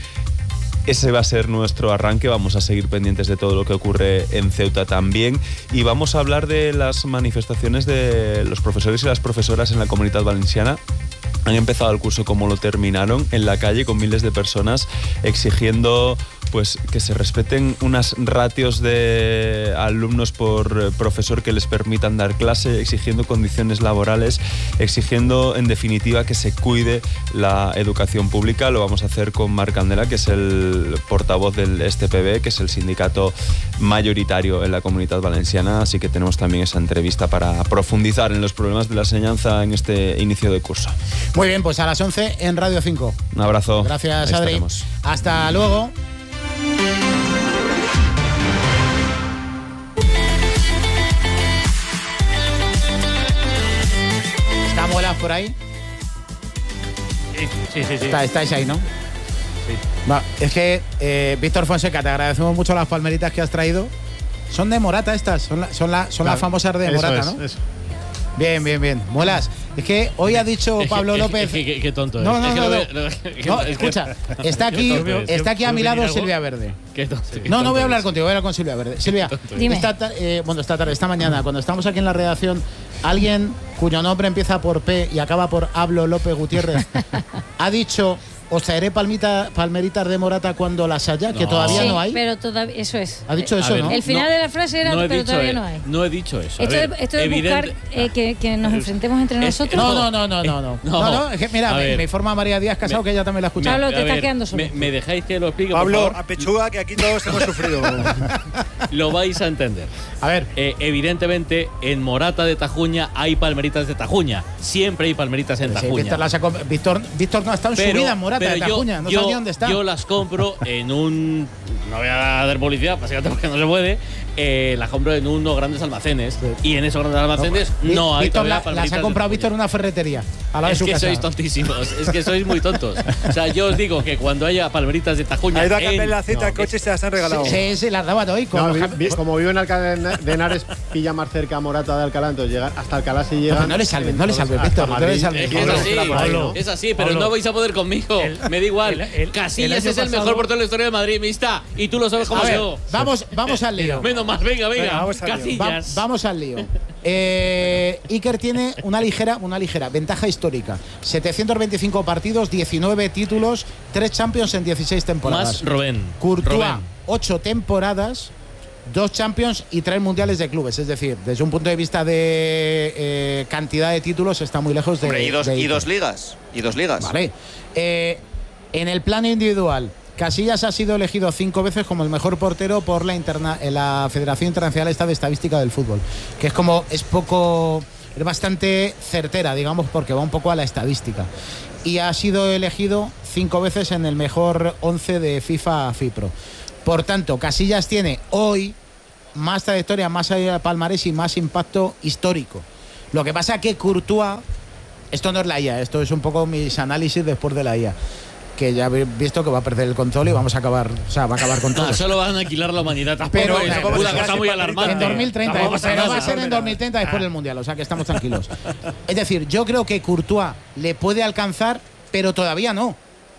Ese va a ser nuestro arranque, vamos a seguir pendientes de todo lo que ocurre en Ceuta también, y vamos a hablar de las manifestaciones de los profesores y las profesoras en la Comunitat Valenciana. Han empezado el curso como lo terminaron, en la calle con miles de personas exigiendo pues que se respeten unas ratios de alumnos por profesor que les permitan dar clase, exigiendo condiciones laborales, exigiendo en definitiva que se cuide la educación pública. Lo vamos a hacer con Marc Candela, que es el portavoz del S T P B, que es el sindicato mayoritario en la Comunitat Valenciana, así que tenemos también esa entrevista para profundizar en los problemas de la enseñanza en este inicio de curso. Muy bien, pues a las once en Radio cinco. Un abrazo. Gracias, Ahí Adri. estaremos. Hasta luego. ¿Está Muelas por ahí? Sí, sí, sí. sí. Está- estáis ahí, ¿no? Sí. Va, es que, eh, Víctor Fonseca, te agradecemos mucho las palmeritas que has traído. Son de Morata estas, son, la- son, la- son Claro, las famosas de eso Morata, es, ¿no? eso. Bien, bien, bien. Muelas, es que hoy ha dicho Pablo Es que- López. es que- Qué, qué tonto No, es. no, Es que no, lo no. ve- lo- que- No, es que- escucha, está aquí, Qué tonto es. está aquí a mi lado algo? Silvia Verde. Qué tonto, qué No, no tonto voy a hablar es. contigo, voy a hablar con Silvia Verde. Silvia, Dime. esta, ta- eh, bueno, esta tarde, esta mañana, cuando estamos aquí en la redacción, alguien cuyo nombre empieza por P y acaba por Pablo López Gutiérrez ha dicho: os traeré palmita, palmeritas de Morata cuando las haya, que No. todavía Sí, no hay. pero todavía eso es. Ha dicho A eso, ver, ¿no? El final No, de la frase era, no he pero dicho, todavía eh, no hay. No he dicho eso. A Esto, ver, de, esto de buscar evidente- eh, que, que nos enfrentemos entre es- nosotros. No, no, no, no, no, no. No. No, no, es que, mira, A me, ver. me informa María Díaz Casado, que ella también la ha escuchado. Pablo, te A estás ver, quedando solo. Me, me dejáis que lo explique, por Pablo, favor? a pechuga, que aquí todos hemos sufrido. Lo vais a entender. A ver, Eh, evidentemente, en Morata de Tajuña hay palmeritas de Tajuña. Siempre hay palmeritas en sí, Tajuña. Víctor, las ha com- Víctor, Víctor no ha estado en su vida en Morata pero de yo- Tajuña, no yo, sabe ni dónde está. Yo las compro en un. No voy a dar publicidad, básicamente porque no se puede. Eh, las compro en unos grandes almacenes. Y en esos grandes almacenes Vi- no, hay Víctor todavía la- las palmeritas ha de comprado Víctor Tajuña. en una ferretería, a la de Es su que casa. sois tontísimos, es que sois muy tontos. O sea, yo os digo que cuando haya palmeritas de Tajuña. Ha ido a en- cambiar el aceite no, al coche y se las han regalado. Sí, sí, las daba hoy. No, vi- vi- como vivo en Alcalá de Henares, pilla más cerca a Morata de Alcalá, entonces llegar hasta Alcalá si llegan. No, no le salves, no le entonces salves, hasta Víctor, no le Madrid. salves. Es que es Pablo, así, será por ahí, ¿no? es así, pero Pablo, no vais a poder conmigo. el- me da igual. el- el- Casillas el año es el pasado- mejor portero de la historia de Madrid, mista. Y tú lo sabes como A ver, yo. vamos, vamos al lío. Menos más, venga, venga. Venga, vamos al lío. Va- Casillas. vamos al lío. Eh, Iker tiene una ligera, una ligera ventaja histórica. setecientos veinticinco partidos, diecinueve títulos, tres Champions en dieciséis temporadas. Más Robén. Courtois, Robén. ocho temporadas, dos Champions y tres Mundiales de clubes. Es decir, desde un punto de vista de eh, cantidad de títulos está muy lejos de... Hombre, y, dos, de y Iker. dos ligas. Y dos ligas. Vale. Eh, en el plano individual, Casillas ha sido elegido cinco veces como el mejor portero por la, interna, eh, la Federación Internacional de Estadística del Fútbol. Que es como, es poco, es bastante certera, digamos, porque va un poco a la estadística. Y ha sido elegido cinco veces en el mejor once de FIFA FIPRO. Por tanto, Casillas tiene hoy más trayectoria, más palmarés y más impacto histórico. Lo que pasa es que Courtois, esto no es la I A, esto es un poco mis análisis después de la I A, que ya he visto que va a perder el control y vamos a acabar, o sea, va a acabar con todo. No, solo van a aniquilar la humanidad. Pero es tampoco una es cosa muy alarmante. En dos mil treinta, Tampoco pero pasa va a nada. ser en dos mil treinta después del Mundial, o sea que estamos tranquilos. Es decir, yo creo que Courtois le puede alcanzar, pero todavía no.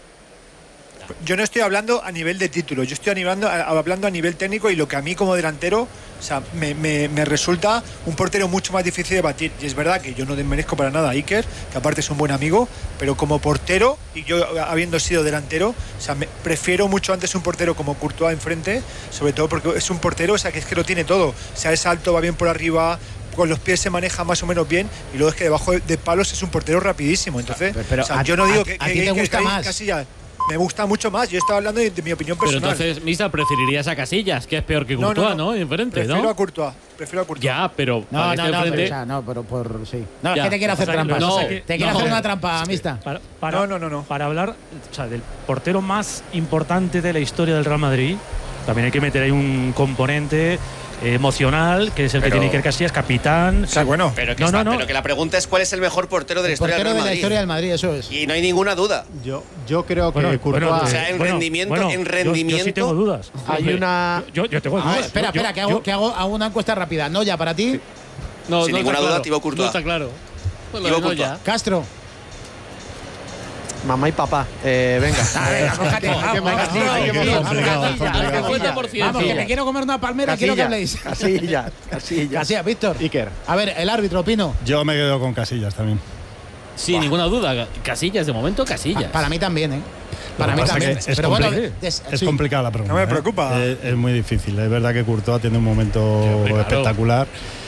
Yo no estoy hablando a nivel de título, yo estoy hablando a, hablando a nivel técnico y lo que a mí como delantero, o sea, me, me, me resulta un portero mucho más difícil de batir. Y es verdad que yo no desmerezco para nada a Iker, que aparte es un buen amigo, pero como portero, y yo habiendo sido delantero, o sea, me, prefiero mucho antes un portero como Courtois enfrente, sobre todo porque es un portero, o sea, que es que lo tiene todo. O sea, es alto, va bien por arriba, con los pies se maneja más o menos bien, y luego es que debajo de palos es un portero rapidísimo. Entonces, pero, pero o sea, a, yo no digo a, que, a que, ti te que, gusta que más. Casillas me gusta mucho más. Yo estaba hablando de, de mi opinión Pero personal. entonces, Misa, preferirías a Casillas, que es peor que No, Courtois, no, ¿no? no. Enfrente, Prefiero ¿no? a Courtois. Prefiero a Courtois. Ya, pero No, para no, este no, enfrente- pero, o sea, no, pero por sí. No, Ya, es que te quiere hacer pasa que- trampas. no, te quiere no. hacer una trampa, amista. Para, para, No, no, no, no. Para hablar, o sea, del portero más importante de la historia del Real Madrid, también hay que meter ahí un componente eh, emocional, que es el Pero- que tiene Iker Casillas, capitán. O sea, bueno, Pero que, No, está- no, no. pero que la pregunta es cuál es el mejor portero de la historia Portero del de Real la Madrid. historia del Madrid, eso es. Y no hay ninguna duda. Yo, yo creo que Bueno, Courtois. bueno, O sea, en bueno, rendimiento, bueno, en yo- rendimiento. Yo, sí tengo dudas. Hay Hombre, una- Yo, yo tengo A dudas. ver, espera, Yo- espera, que hago, yo- que hago, hago una encuesta rápida. No, ya para ti, No, Sin no ninguna está duda, claro. Thibaut Courtois. No está claro. Pues lo Thibaut de Courtois. Noya. Castro. Mamá y papá. Eh, venga. Venga, mójate, Hay que vamos, mojarse, vamos, hay que vamos, mojarse. vamos, Complicado, Casilla, complicado. cincuenta por ciento. Vamos, que me quiero comer una palmera y quiero que habléis. Casillas, Casillas. Casillas, Víctor. Iker. A ver, el árbitro, Pino. Yo me quedo con Casillas también. Sin ninguna duda. Casillas, de momento, Casillas. Para mí también, ¿eh? Para Lo mí que pasa también. que es Pero bueno, compli- des- Es sí. complicada la pregunta. No me ¿eh? preocupa. Es, es muy difícil. Es verdad que Courtois tiene un momento hombre, claro. espectacular.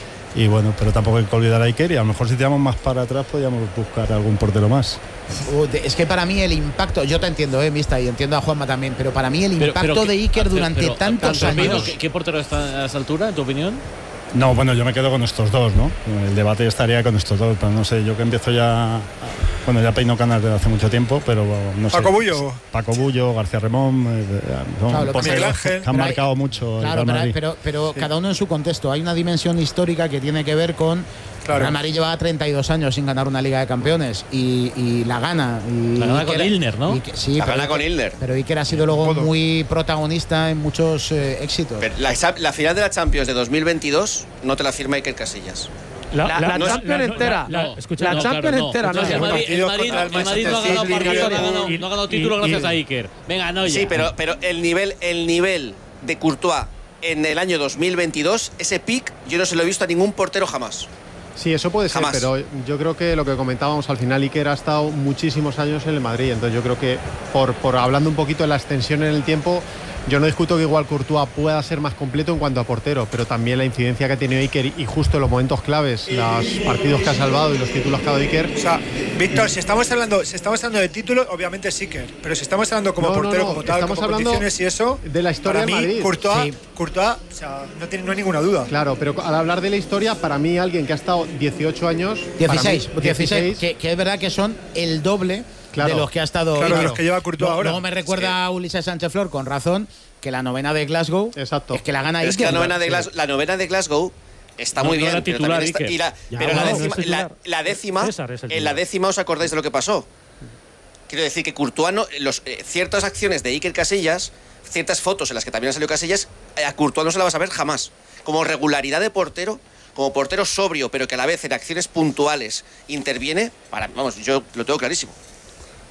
Y bueno, pero tampoco hay que olvidar a Iker. Y a lo mejor si tiramos más para atrás, podríamos buscar algún portero más. Uh, de- Es que para mí el impacto, yo te entiendo, eh, Mista, y entiendo a Juanma también, pero para mí el Pero- impacto pero de que- Iker pero- durante pero, tantos tanto, Pino, años. ¿qué, ¿Qué portero está a esa altura, en tu opinión? No, bueno, yo me quedo con estos dos, ¿no? El debate estaría con estos dos, pero no sé, yo que empiezo ya. Bueno, ya peino canas desde hace mucho tiempo, pero no sé. Paco Bullo. Paco Bullo, García Remón, eh, son Claro, lo que porteros pasa es que- que han pero hay- marcado mucho el Claro, Real pero, Madrid. pero, pero cada uno en su contexto. Hay una dimensión histórica que tiene que ver con. Claro. Real Madrid llevaba treinta y dos años sin ganar una Liga de Campeones y, y la gana. Y La gana con Iker- Ilner, ¿no? y que- sí, La pero gana Iker- con Ilner. Pero Iker ha sido luego Todo. muy protagonista en muchos eh, éxitos. Pero la, la final de la Champions de dos mil veintidós no te la firma Iker Casillas. La- la no es- Champions no, entera. la- No, escucha, la no, Champions claro, entera, no. Escucha, el Los Madrid, el partidos Madrid, contra el el Madrid no ha Manchester ganado City, partido, no ha Liverpool. ganado, no ha ganado título Y- y- gracias a Iker. Venga, no ya. Sí, pero, pero el nivel, el nivel de Courtois en el año dos mil veintidós, ese pick, yo no se lo he visto a ningún portero jamás. Sí, eso puede ser, Jamás. pero yo creo que lo que comentábamos al final, Iker ha estado muchísimos años en el Madrid, entonces yo creo que por, por hablando un poquito de la extensión en el tiempo, yo no discuto que igual Courtois pueda ser más completo en cuanto a portero, pero también la incidencia que ha tenido Iker y justo en los momentos claves, los partidos que ha salvado y los títulos que ha dado Iker. O sea, Víctor, si estamos hablando, si estamos hablando de títulos, obviamente es Iker. Pero si estamos hablando como No, no, portero, no, como tal, estamos como hablando condiciones y eso, de la historia para del mí, Madrid. Courtois, Sí. Courtois, o sea, no, tiene, no hay ninguna duda. Claro, pero al hablar de la historia, para mí alguien que ha estado dieciocho años… para mí, dieciséis, dieciséis, que, que es verdad que son el doble Claro. de los que ha estado. Claro, de Iker. los que lleva Courtois Luego- ahora. Luego me recuerda a Ulises Sánchez Flor, con razón, que la novena de Glasgow Exacto. es que la gana Pero es que Iker. la novena de sí. Glasgow, la novena de Glasgow está No, muy no bien. era pero titular, también está- Iker. y la- Ya, pero no, la no es décima, la, titular. la décima, César es el en la titular. décima os acordáis de lo que pasó. Quiero decir que Courtois, no- los, eh, ciertas acciones de Iker Casillas, ciertas fotos en las que también ha salido Casillas, eh, a Courtois no se la vas a ver jamás. Como regularidad de portero, como portero sobrio, pero que a la vez en acciones puntuales interviene, para, vamos, yo lo tengo clarísimo.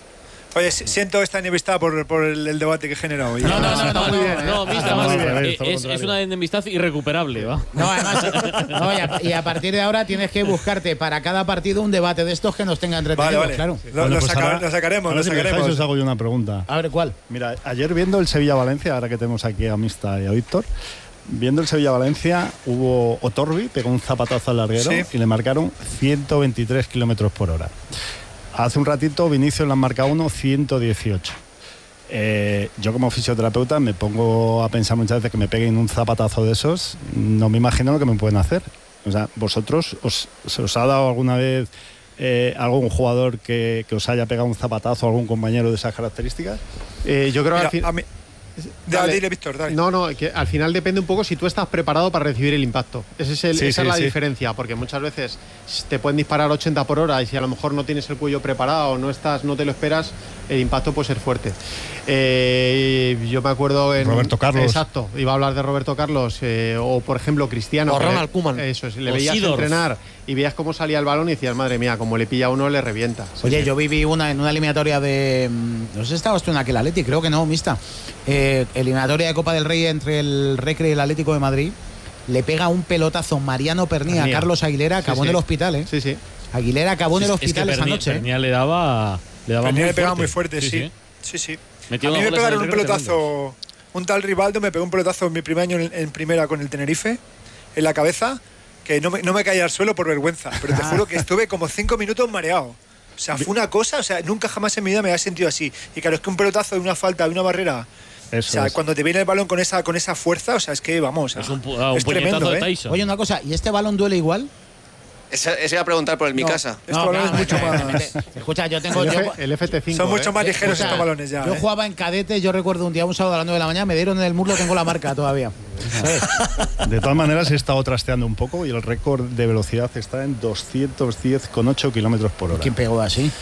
Oye, siento esta enemistad por, por el, el debate que he generado. No, no, no, no, muy no, bien, no, ¿eh? Mista, Muy más, bien. eh, es, es una enemistad irrecuperable, ¿va? No, además, no, y, a, y a partir de ahora tienes que buscarte para cada partido un debate de estos que nos tenga entretenidos, Vale, vale. claro. Lo, Bueno, lo pues saca- ahora- lo sacaremos, ahora lo si me dejáis, sacaremos. os hago yo una pregunta. A ver, ¿cuál? Mira, ayer viendo el Sevilla-Valencia, ahora que tenemos aquí a Mista y a Víctor, viendo el Sevilla-Valencia, hubo Otorbi, pegó un zapatazo al larguero Sí. y le marcaron ciento veintitrés kilómetros por hora. Hace un ratito Vinicius le han marcado uno, ciento dieciocho. Eh, yo como fisioterapeuta me pongo a pensar muchas veces que me peguen un zapatazo de esos, no me imagino lo que me pueden hacer. O sea, ¿vosotros os, se os ha dado alguna vez eh, algún jugador que, que os haya pegado un zapatazo, algún compañero de esas características? Eh, yo creo que Mira, al fin- a mí- Dale. Dile, Víctor, dale. No, no, que al final depende un poco si tú estás preparado para recibir el impacto. Ese es el- Sí, esa sí, es la sí. diferencia, porque muchas veces te pueden disparar ochenta por hora y si a lo mejor no tienes el cuello preparado, no estás, no te lo esperas, el impacto puede ser fuerte. Eh, yo me acuerdo en Roberto Carlos. Exacto, iba a hablar de Roberto Carlos eh, o por ejemplo Cristiano. O que le- Ronald Koeman. Eso es, le O veías Seedorf. entrenar y veías cómo salía el balón y decías, madre mía, como le pilla a uno le revienta. Sí, Oye, sí. yo viví una en una eliminatoria de. mm, No sé si estabas tú en aquel Atleti, creo que no, Mista. Eh, eliminatoria de Copa del Rey entre el Recre y el Atlético de Madrid. Le pega un pelotazo Mariano Pernía a Pernía. Carlos Aguilera, Sí, acabó sí. en el hospital, ¿eh? Sí, sí. Aguilera acabó en el Es- es que hospital esa Pernia- noche. ¿eh? Pernia le daba, le daba Venía muy le pegaba fuerte. muy fuerte, sí. Sí, sí. Metió A mí unos me goles pegaron en un el Recre pelotazo. Un tal Rivaldo me pegó un pelotazo en mi primer año en, en primera con el Tenerife, en la cabeza, que no me, no me caía al suelo por vergüenza. Pero te juro que estuve como cinco minutos mareado. O sea, fue una cosa, o sea, nunca jamás en mi vida me había sentido así. Y claro, es que un pelotazo de una falta, de una barrera. Eso o sea, es. cuando te viene el balón con esa, con esa fuerza, o sea, es que vamos. Es ah, un, pu- ah, un es puñetazo tremendo, de ¿eh? Tyson. Oye, una cosa, ¿y este balón duele igual? Eso, eso iba a preguntar por el mi casa. Este balón es mucho más. Escucha, yo tengo. El, yo- F- el F T cinco. Son mucho ¿eh? más ligeros Escucha, estos balones ya. Yo ¿eh? jugaba en cadete, yo recuerdo un día, un sábado a las nueve de la mañana, me dieron en el muslo, tengo la marca todavía. ¿Sabes? De todas maneras, he estado trasteando un poco y el récord de velocidad está en doscientos diez coma ocho kilómetros por hora. ¿Quién pegó así?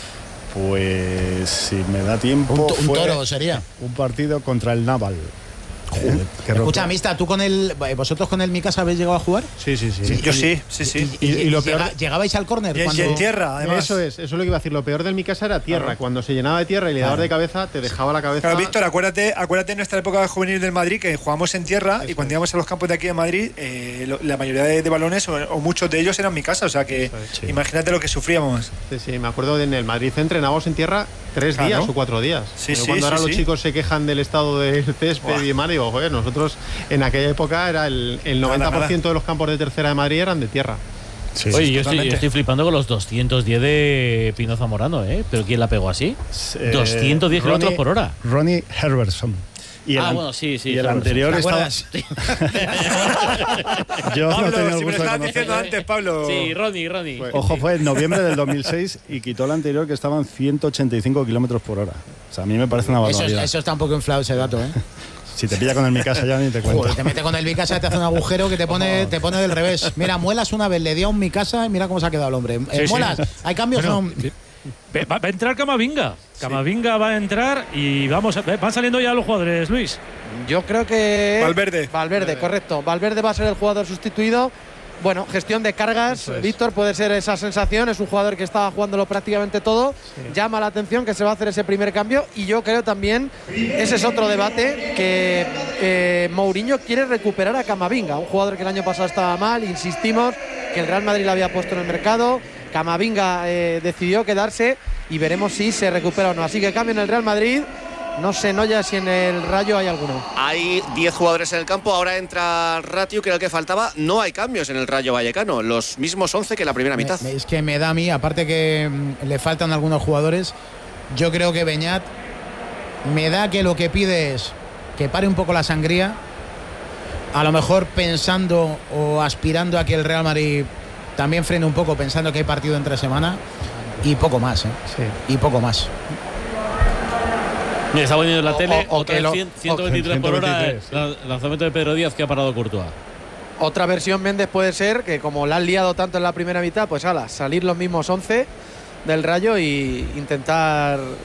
Pues si me da tiempo. Un, to- un fue toro sería. Un partido contra el Naval. Joder. Que Escucha, rompe- Mista, ¿tú con el. ¿Vosotros con el Mikasa habéis llegado a jugar? Sí, sí, sí. Yo sí, sí, sí. ¿Y, Y- y lo llega- peor- ¿Llegabais al córner? Y en- cuando- y en tierra, además. Eso es, eso es lo que iba a decir. Lo peor del mi casa era tierra. Claro. Cuando se llenaba de tierra y le dabas Claro. de cabeza, te dejaba la cabeza. Claro, Víctor, acuérdate, acuérdate de nuestra época juvenil del Madrid, que jugábamos en tierra y cuando íbamos a los campos de aquí de Madrid, eh, lo- la mayoría de, de balones o, o muchos de ellos eran mi casa, o sea que Sí. imagínate lo que sufríamos. Sí, sí, me acuerdo de en el Madrid entrenábamos en tierra tres Claro. días o cuatro días. Sí, Pero sí, cuando sí, ahora los sí. chicos se quejan del estado del césped Buah. y demás, digo, joder, nosotros en aquella época era el, el Nada, noventa por ciento nada. de los campos de tercera de Madrid eran de tierra. Sí, Oye, sí. yo estoy, totalmente. estoy flipando con los doscientos diez de Pino Zamorano, ¿eh? ¿Pero quién la pegó así? Eh, doscientos diez kilómetros Ronnie- por hora. Ronnie Herberson. Y el, Ah, an- bueno, sí, sí, Y el Herberson. anterior ¿Te estaba. acuerdas? Yo no Pablo, tenía el si me lo gusto de estabas conocer. diciendo antes, Pablo. Sí, Ronnie, Ronnie. Ojo, fue en noviembre del dos mil seis y quitó el anterior que estaban ciento ochenta y cinco kilómetros por hora. O sea, a mí me parece una Eso, barbaridad. es- eso está un poco inflado ese dato, ¿eh? Si te pilla con el mi casa ya ni te cuento. Joder, te mete con el Mikasa, te hace un agujero que te pone, te pone del revés. Mira, Muelas una vez le dio a un Mikasa y mira cómo se ha quedado el hombre. Eh, Sí, sí. Muelas, ¿hay cambios o Bueno, no? Ve- Va, va a entrar Camavinga. Camavinga va a entrar y vamos a, van saliendo ya los jugadores, Luis. Yo creo que. Valverde. Valverde, correcto. Valverde va a ser el jugador sustituido. Bueno, gestión de cargas, Eso es. Víctor, puede ser esa sensación. Es un jugador que estaba jugándolo prácticamente todo. Llama la atención que se va a hacer ese primer cambio. Y yo creo también, ese es otro debate, que eh, Mourinho quiere recuperar a Camavinga, un jugador que el año pasado estaba mal. Insistimos que el Real Madrid lo había puesto en el mercado. Camavinga eh, decidió quedarse y veremos si se recupera o no. Así que cambio en el Real Madrid. No sé, Noya, si en el Rayo hay alguno. Hay diez jugadores en el campo, ahora entra Ratiu, que era el que faltaba. No hay cambios en el Rayo Vallecano, los mismos once que la primera Me- mitad. me- es que me da a mí, aparte que mm, le faltan algunos jugadores, yo creo que Beñat me da que lo que pide es que pare un poco la sangría, a lo mejor pensando o aspirando a que el Real Madrid también frene un poco, pensando que hay partido entre semana, y poco más, ¿eh? Sí. Y poco más. Mira, está poniendo en la O- tele o- o otra que vez lo- cien- ciento veintitrés por hora el ciento veintitrés, lanzamiento de Pedro Díaz que ha parado Courtois. Otra versión, Méndez, puede ser que como la han liado tanto en la primera mitad, pues ala, salir los mismos once del Rayo y intentar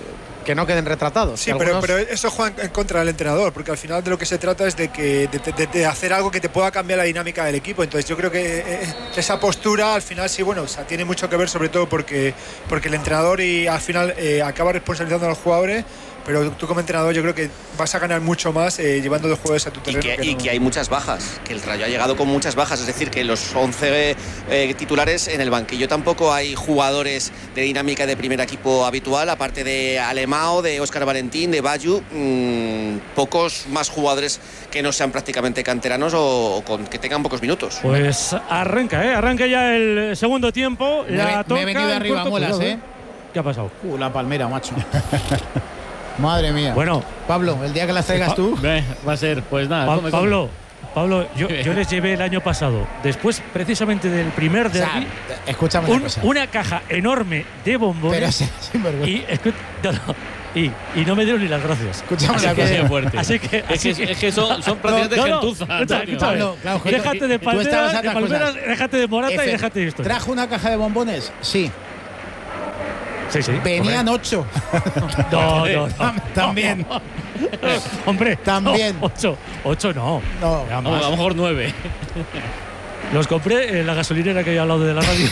que no queden retratados. Sí, algunos... pero, pero eso juega en contra del entrenador, porque al final de lo que se trata es de que de, de, de hacer algo que te pueda cambiar la dinámica del equipo. Entonces yo creo que eh, esa postura al final sí, bueno, o sea, tiene mucho que ver, sobre todo porque, porque el entrenador y al final eh, acaba responsabilizando a los jugadores. Pero tú como entrenador yo creo que vas a ganar mucho más eh, llevando los jugadores a tu terreno. Y que, que y no. que hay muchas bajas, que el Rayo ha llegado con muchas bajas, es decir, que los once eh, titulares en el banquillo tampoco hay jugadores de dinámica de primer equipo habitual, aparte de Alemão, de Óscar Valentín, de Bayu, mmm, pocos más jugadores que no sean prácticamente canteranos o, o con, que tengan pocos minutos. Pues arranca, ¿eh? Arranca ya el segundo tiempo. Me, la me toca he venido de arriba, muelas, ¿eh? ¿Qué ha pasado? Uh, la palmera, macho. Madre mía. Bueno, Pablo, el día que las traigas tú. Va a ser, pues nada. Pa come, Pablo, Pablo, yo, yo les llevé el año pasado, después precisamente del primer derbi, o sea, escúchame un, una cosa. una caja enorme de bombones. Pero sí, sinvergüenza. Y, escu no, no, y, y no me dieron ni las gracias. Escúchame así una que, cosa. fuerte. Así que, Es así que, es que son, son prácticamente no, no, gentuza. escucha, Antonio. escucha, Pablo, claro, déjate de tú estabas palmeras, a de otras palmeras, cosas. déjate de morata Efe, y déjate de esto. ¿Trajo una caja de bombones? Sí. Sí, sí. Venían hombre. ocho. No, no, no. También. Hombre, También. no, ocho. Ocho no. No. Ya A más. lo mejor nueve. Los compré en la gasolinera que hay al lado de la radio.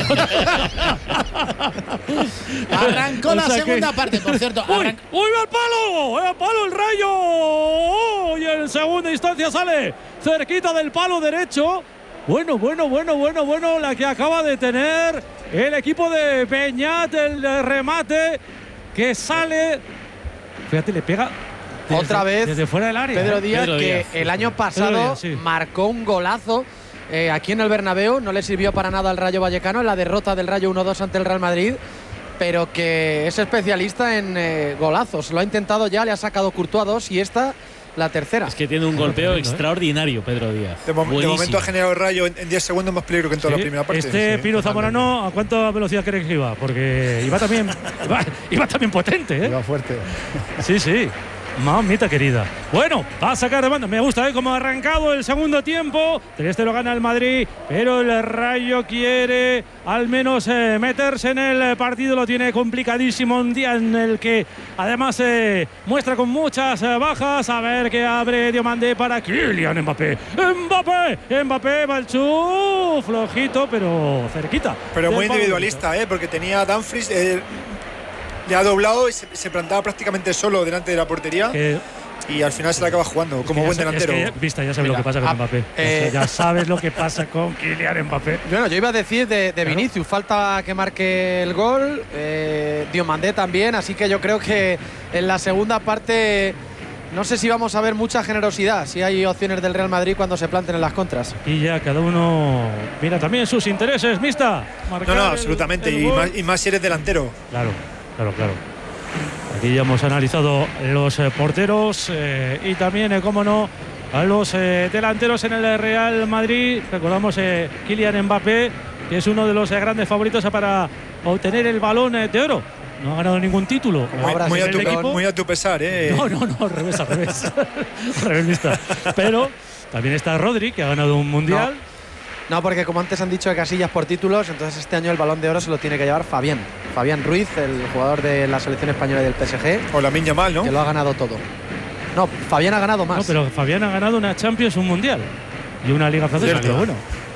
Arrancó O la sea que- segunda parte, por cierto. ¡Uy! arran- ¡Uy, al palo! ¡Al palo el Rayo! Y en segunda instancia sale cerquita del palo derecho. Bueno, bueno, bueno, bueno, bueno, la que acaba de tener el equipo de Beñat, el remate que sale. Fíjate, le pega. Desde, Otra vez desde fuera del área. Pedro ¿eh? Díaz, Pedro que Díaz. el año Pedro pasado Díaz, sí. marcó un golazo eh, aquí en el Bernabéu, no le sirvió para nada al Rayo Vallecano en la derrota del Rayo uno dos ante el Real Madrid, pero que es especialista en eh, golazos. Lo ha intentado ya, le ha sacado Courtois dos y esta la tercera. Es que tiene un golpeo tremendo, ¿eh? extraordinario, Pedro Díaz. De, mom- de Buenísimo. momento ha generado el Rayo en, en diez segundos más peligro que en toda Sí, la primera parte. Este Sí, Pino totalmente. Zamorano, ¿a cuánta velocidad crees que iba? Porque iba también, iba, iba también potente, ¿eh? Iba fuerte. Sí, sí. Mamita querida. Bueno, va a sacar de banda. Me gusta, ¿eh? Cómo ha arrancado el segundo tiempo. Este lo gana el Madrid, pero el Rayo quiere al menos eh, meterse en el partido. Lo tiene complicadísimo. Un día en el que además se eh, muestra con muchas eh, bajas. A ver qué abre Diomandé para Kylian Mbappé. Mbappé, Mbappé, Balchú. Flojito, pero cerquita. Pero del muy palo. individualista, ¿eh? Porque tenía a Dumfries, eh, le ha doblado y se, se plantaba prácticamente solo delante de la portería. Que- Y al final se la acaba jugando como Ya buen sa- delantero. Es que ya, vista, ya sabes Mira, lo que pasa con ah, Mbappé. eh, ya sabes lo que pasa con Kylian Mbappé. Bueno, yo iba a decir de, de Vinicius, falta que marque el gol, eh, Diomandé también, así que yo creo que en la segunda parte no sé si vamos a ver mucha generosidad, si hay opciones del Real Madrid cuando se planten en las contras. Y ya cada uno mira también sus intereses, Mista. No, Marcar no, el- absolutamente. el Y gol. más, y más si eres delantero. Claro, claro, claro. Aquí ya hemos analizado los eh, porteros eh, y también, eh, cómo no, a los eh, delanteros en el Real Madrid. Recordamos eh, Kylian Mbappé, que es uno de los eh, grandes favoritos para obtener el Balón eh, de Oro. No ha ganado ningún título. Muy, Ahora muy sí, a tu, el equipo- muy a tu pesar, ¿eh? No, no, no, al revés, al revés. Al revés, Mista. Pero también está Rodri, que ha ganado un mundial. No, porque como antes han dicho de casillas por títulos, entonces este año el Balón de Oro se lo tiene que llevar Fabián. Fabián Ruiz, el jugador de la selección española y del P S G, O la Minya mal, ¿no? que lo ha ganado todo. No, Fabián ha ganado más. No, pero Fabián ha ganado una Champions, un mundial y una Liga Francesa, Cierto. pero bueno.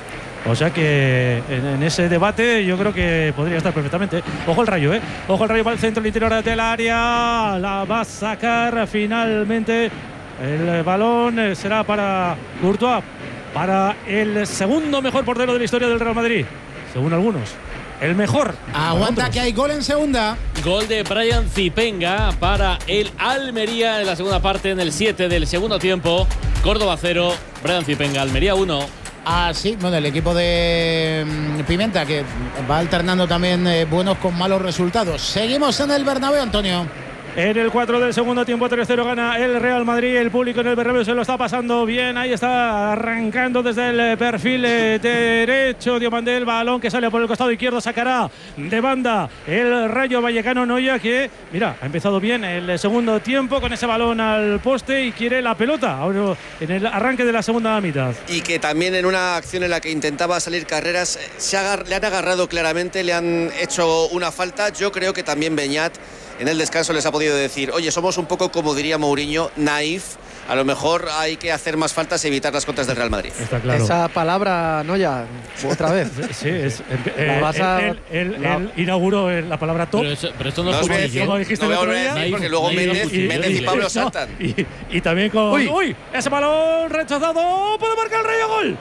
O sea que en, en ese debate yo creo que podría estar perfectamente. Ojo el Rayo, ¿eh? Ojo el Rayo para el centro, el interior del área. La va a sacar finalmente. El balón eh, será para Courtois, para el segundo mejor portero de la historia del Real Madrid, según algunos. El mejor. Aguanta que hay gol en segunda. Gol de Brian Zipenga para el Almería en la segunda parte, en el siete del segundo tiempo. Córdoba cero, Brian Zipenga, Almería uno. Ah, sí, bueno, el equipo de mm, Pimenta que va alternando también eh, buenos con malos resultados. Seguimos en el Bernabéu, Antonio. En el cuatro del segundo tiempo, tres cero gana el Real Madrid. El público en el Bernabéu se lo está pasando bien. Ahí está arrancando desde el perfil eh, derecho Diomandé, el balón que sale por el costado izquierdo, sacará de banda el Rayo Vallecano. Noya, que mira, ha empezado bien el segundo tiempo con ese balón al poste y quiere la pelota ahora en el arranque de la segunda mitad. Y que también en una acción en la que intentaba salir carreras se agar- le han agarrado claramente, le han hecho una falta. Yo creo que también Beñat en el descanso les ha podido decir, oye, somos un poco, como diría Mourinho, naif. A lo mejor hay que hacer más faltas y evitar las contras del Real Madrid. Está claro. Esa palabra, no ya, otra vez. Sí, es. La Eh, vas a- él, él- la- él inauguró eh, la palabra top. Pero, eso- pero esto no, No es os voy a fútbol, decir, ¿Cómo ¿no? dijiste no voy el a otro volver a día? decir porque luego Naif, Méndez, naif, Méndez y naif. Pablo No, saltan. y, y también con. Uy. Uy. Ese balón rechazado. Puede marcar el Rayo. Gol.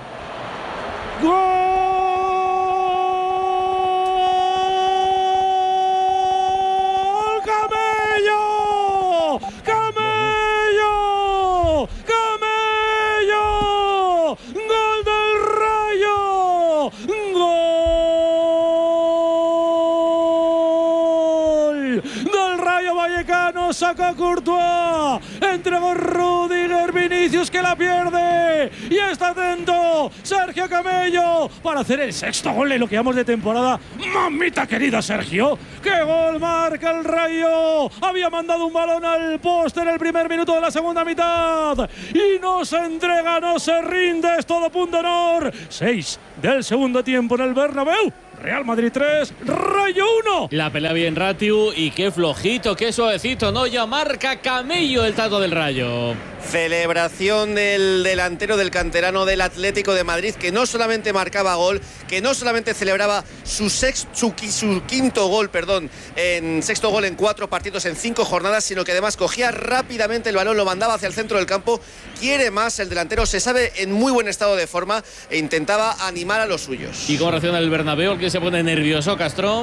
¡Gol! ¡Camello! ¡Camello! ¡Camello! ¡Gol del Rayo! ¡Gol del Rayo Vallecano! Saca Courtois. Entregó Rudiger, Vinicius que la pierde. Y está atento Sergio Camello para hacer el sexto gol en lo que llamamos de temporada. Mamita querida, Sergio. ¡Qué gol marca el Rayo! Había mandado un balón al poste en el primer minuto de la segunda mitad. Y no se entrega, no se rinde. Es todo punto honor. Seis del segundo tiempo en el Bernabéu. Real Madrid tres, Rayo uno. La pelea bien Ratiu y qué flojito, qué suavecito, ¿no? Ya marca Camello el tato del Rayo. Celebración del delantero del canterano del Atlético de Madrid, que no solamente marcaba gol, que no solamente celebraba su, sex, su, su quinto gol, perdón, en sexto gol en cuatro partidos en cinco jornadas, sino que además cogía rápidamente el balón, lo mandaba hacia el centro del campo. Quiere más el delantero, se sabe en muy buen estado de forma e intentaba animar a los suyos. ¿Y cómo reacciona el Bernabéu? El que se pone nervioso, Castrón.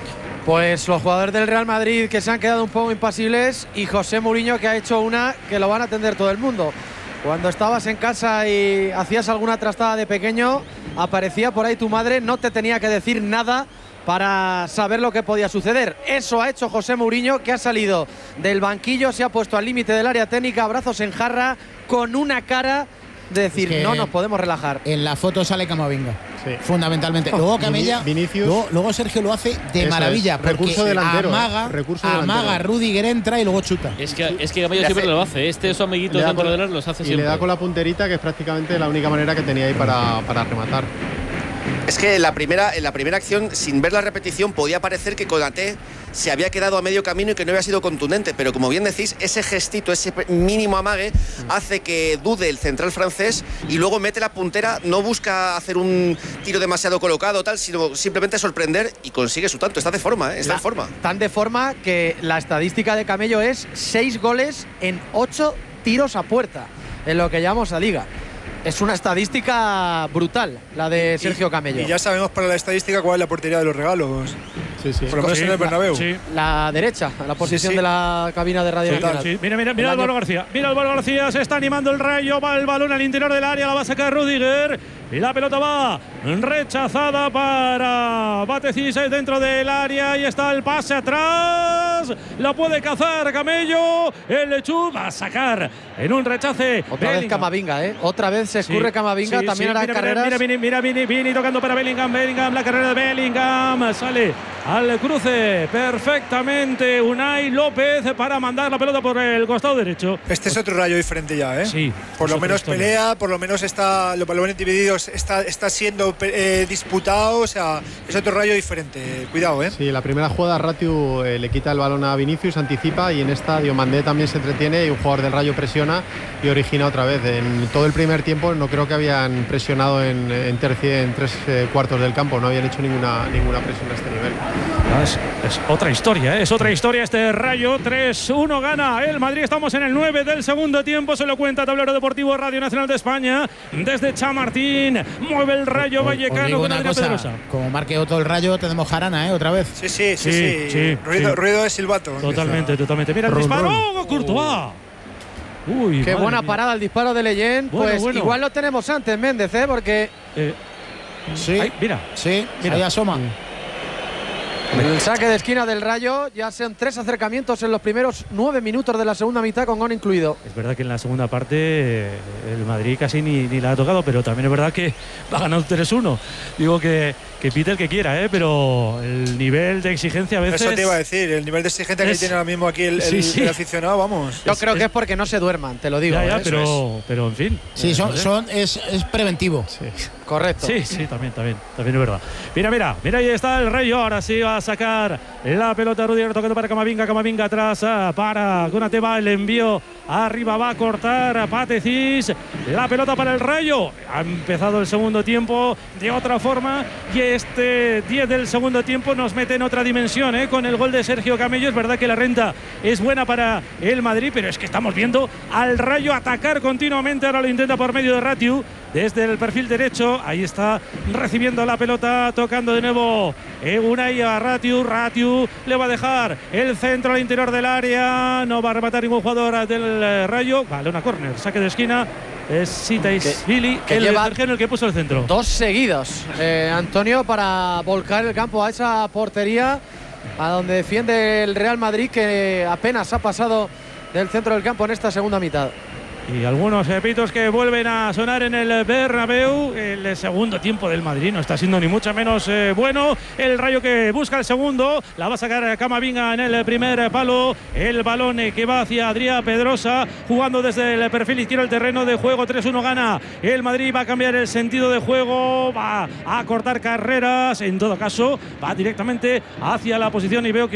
Pues los jugadores del Real Madrid que se han quedado un poco impasibles y José Mourinho que ha hecho una que lo van a atender todo el mundo. Cuando estabas en casa y hacías alguna trastada de pequeño, aparecía por ahí tu madre, no te tenía que decir nada para saber lo que podía suceder. Eso ha hecho José Mourinho, que ha salido del banquillo, se ha puesto al límite del área técnica, brazos en jarra, con una cara de decir, Es que no nos podemos relajar. En la foto sale Camavinga, Sí. fundamentalmente. Luego Camella, Vinicius. luego, luego Sergio lo hace de Eso maravilla. es. Porque Recurso delantero, amaga, eh. Recurso amaga, delantero. Rudiger entra y luego chuta. Es que, es que Camello siempre lo hace. Este esos amiguitos Le da dentro con- de él los hace y siempre. le da con la punterita, que es prácticamente la única manera que tenía ahí para, para rematar. Es que en la primera, en la primera acción, sin ver la repetición, podía parecer que Konaté se había quedado a medio camino y que no había sido contundente, pero como bien decís, ese gestito, ese mínimo amague hace que dude el central francés y luego mete la puntera, no busca hacer un tiro demasiado colocado tal, sino simplemente sorprender y consigue su tanto. Está de forma, ¿eh? Está La- en forma. Tan de forma que la estadística de Camello es seis goles en ocho tiros a puerta, en lo que llamamos a liga. Es una estadística brutal, la de Sergio Camello. Y ya sabemos para la estadística cuál es la portería de los regalos. Sí, sí. Por lo menos Sí, en el Bernabéu. sí. La derecha, la posición Sí, sí. de la cabina de Radio Sí, Nacional. sí. Mira, mira, mira El Álvaro año- García. Mira Álvaro García, se está animando el Rayo, va el balón al interior del área, la va a sacar Rudiger. Y la pelota va rechazada para Batecis dentro del área. Y está el pase atrás. La puede cazar Camello. El Lechú va a sacar en un rechace. Otra vez Bellingham. Camavinga, ¿eh? Otra vez se escurre Sí, Camavinga, sí, también sí. hará mira, carreras. Mira, mira, mira, Vini, Vini tocando para Bellingham, Bellingham, la carrera de Bellingham, sale al cruce perfectamente Unai López para mandar la pelota por el costado derecho. Este es otro Rayo diferente ya, ¿eh? Sí, Por es lo otra menos historia. pelea, por lo menos está los balones divididos, está, está siendo eh, disputado, o sea, es otro Rayo diferente. Cuidado, ¿eh? Sí, la primera jugada Ratiu eh, le quita el balón a Vinicius, anticipa, y en esta Diomandé también se entretiene y un jugador del Rayo presiona y origina otra vez. En todo el primer tiempo no creo que habían presionado en, en, terci- en tres eh, cuartos del campo, no habían hecho ninguna, ninguna presión a este nivel. Ah, Es, es otra historia, ¿eh? es otra historia este Rayo. tres uno gana el Madrid. Estamos en el nueve del segundo tiempo. Se lo cuenta Tablero Deportivo Radio Nacional de España. Desde Chamartín mueve el Rayo Os- os Vallecano digo con una Adrián cosa, Pedrosa. como marque otro el Rayo, tenemos jarana, ¿eh? Otra vez. Sí, sí, sí, Sí, sí. sí, ruido, sí. ruido de silbato. Totalmente, Empieza. totalmente. Mira el Ron, disparo. ron. ¡Oh, Courtois! Uy, Qué madre buena mía. parada el disparo de Leyen. Bueno, Pues bueno. igual lo tenemos antes, Méndez, ¿eh? Porque Eh, Sí, ahí, mira. sí, Mira. ahí asoma. el saque de esquina del Rayo ya son tres acercamientos en los primeros nueve minutos de la segunda mitad, con gol incluido. Es verdad que en la segunda parte eh, el Madrid casi ni, ni la ha tocado, pero también es verdad que va ganando tres uno. Digo que, que pite el que quiera, ¿eh? Pero el nivel de exigencia a veces. Eso te iba a decir, el nivel de exigencia que es- tiene ahora mismo aquí el, el- Sí, sí. el aficionado, vamos. Yo Es- creo es- que es porque no se duerman, te lo digo. Ya, ya, ¿eh? pero, pero en fin. Sí, eh, son, no sé. son, es, es preventivo. Correcto. Sí, sí, también, también, también es verdad. Mira, mira, mira, ahí está el Rayo. Ahora sí va a sacar la pelota. Rudiger tocando para Camavinga. Camavinga atrás ah, para Konate. Va el envío arriba, va a cortar a Patecís. La pelota para el Rayo. Ha empezado el segundo tiempo de otra forma y este diez del segundo tiempo nos mete en otra dimensión, ¿eh? Con el gol de Sergio Camello. Es verdad que la renta es buena para el Madrid, pero es que estamos viendo al Rayo atacar continuamente. Ahora lo intenta por medio de Ratiu desde el perfil derecho. Ahí está recibiendo la pelota, tocando de nuevo Unai a Ratiu. Ratiu le va a dejar el centro al interior del área. No va a rematar ningún jugador del Rayo. Vale, una córner, saque de esquina. Es Sitaisvili, el el que puso el centro. Dos seguidos, eh, Antonio, para volcar el campo a esa portería, a donde defiende el Real Madrid, que apenas ha pasado del centro del campo en esta segunda mitad. Y algunos pitos que vuelven a sonar en el Bernabéu. El segundo tiempo del Madrid no está siendo ni mucho menos eh, bueno. El Rayo que busca el segundo. La va a sacar Camavinga en el primer palo. El balón eh, que va hacia Adrià Pedrosa, jugando desde el perfil izquierdo el terreno de juego. tres uno gana el Madrid. Va a cambiar el sentido de juego. Va a cortar carreras. En todo caso, va directamente hacia la posición y veo que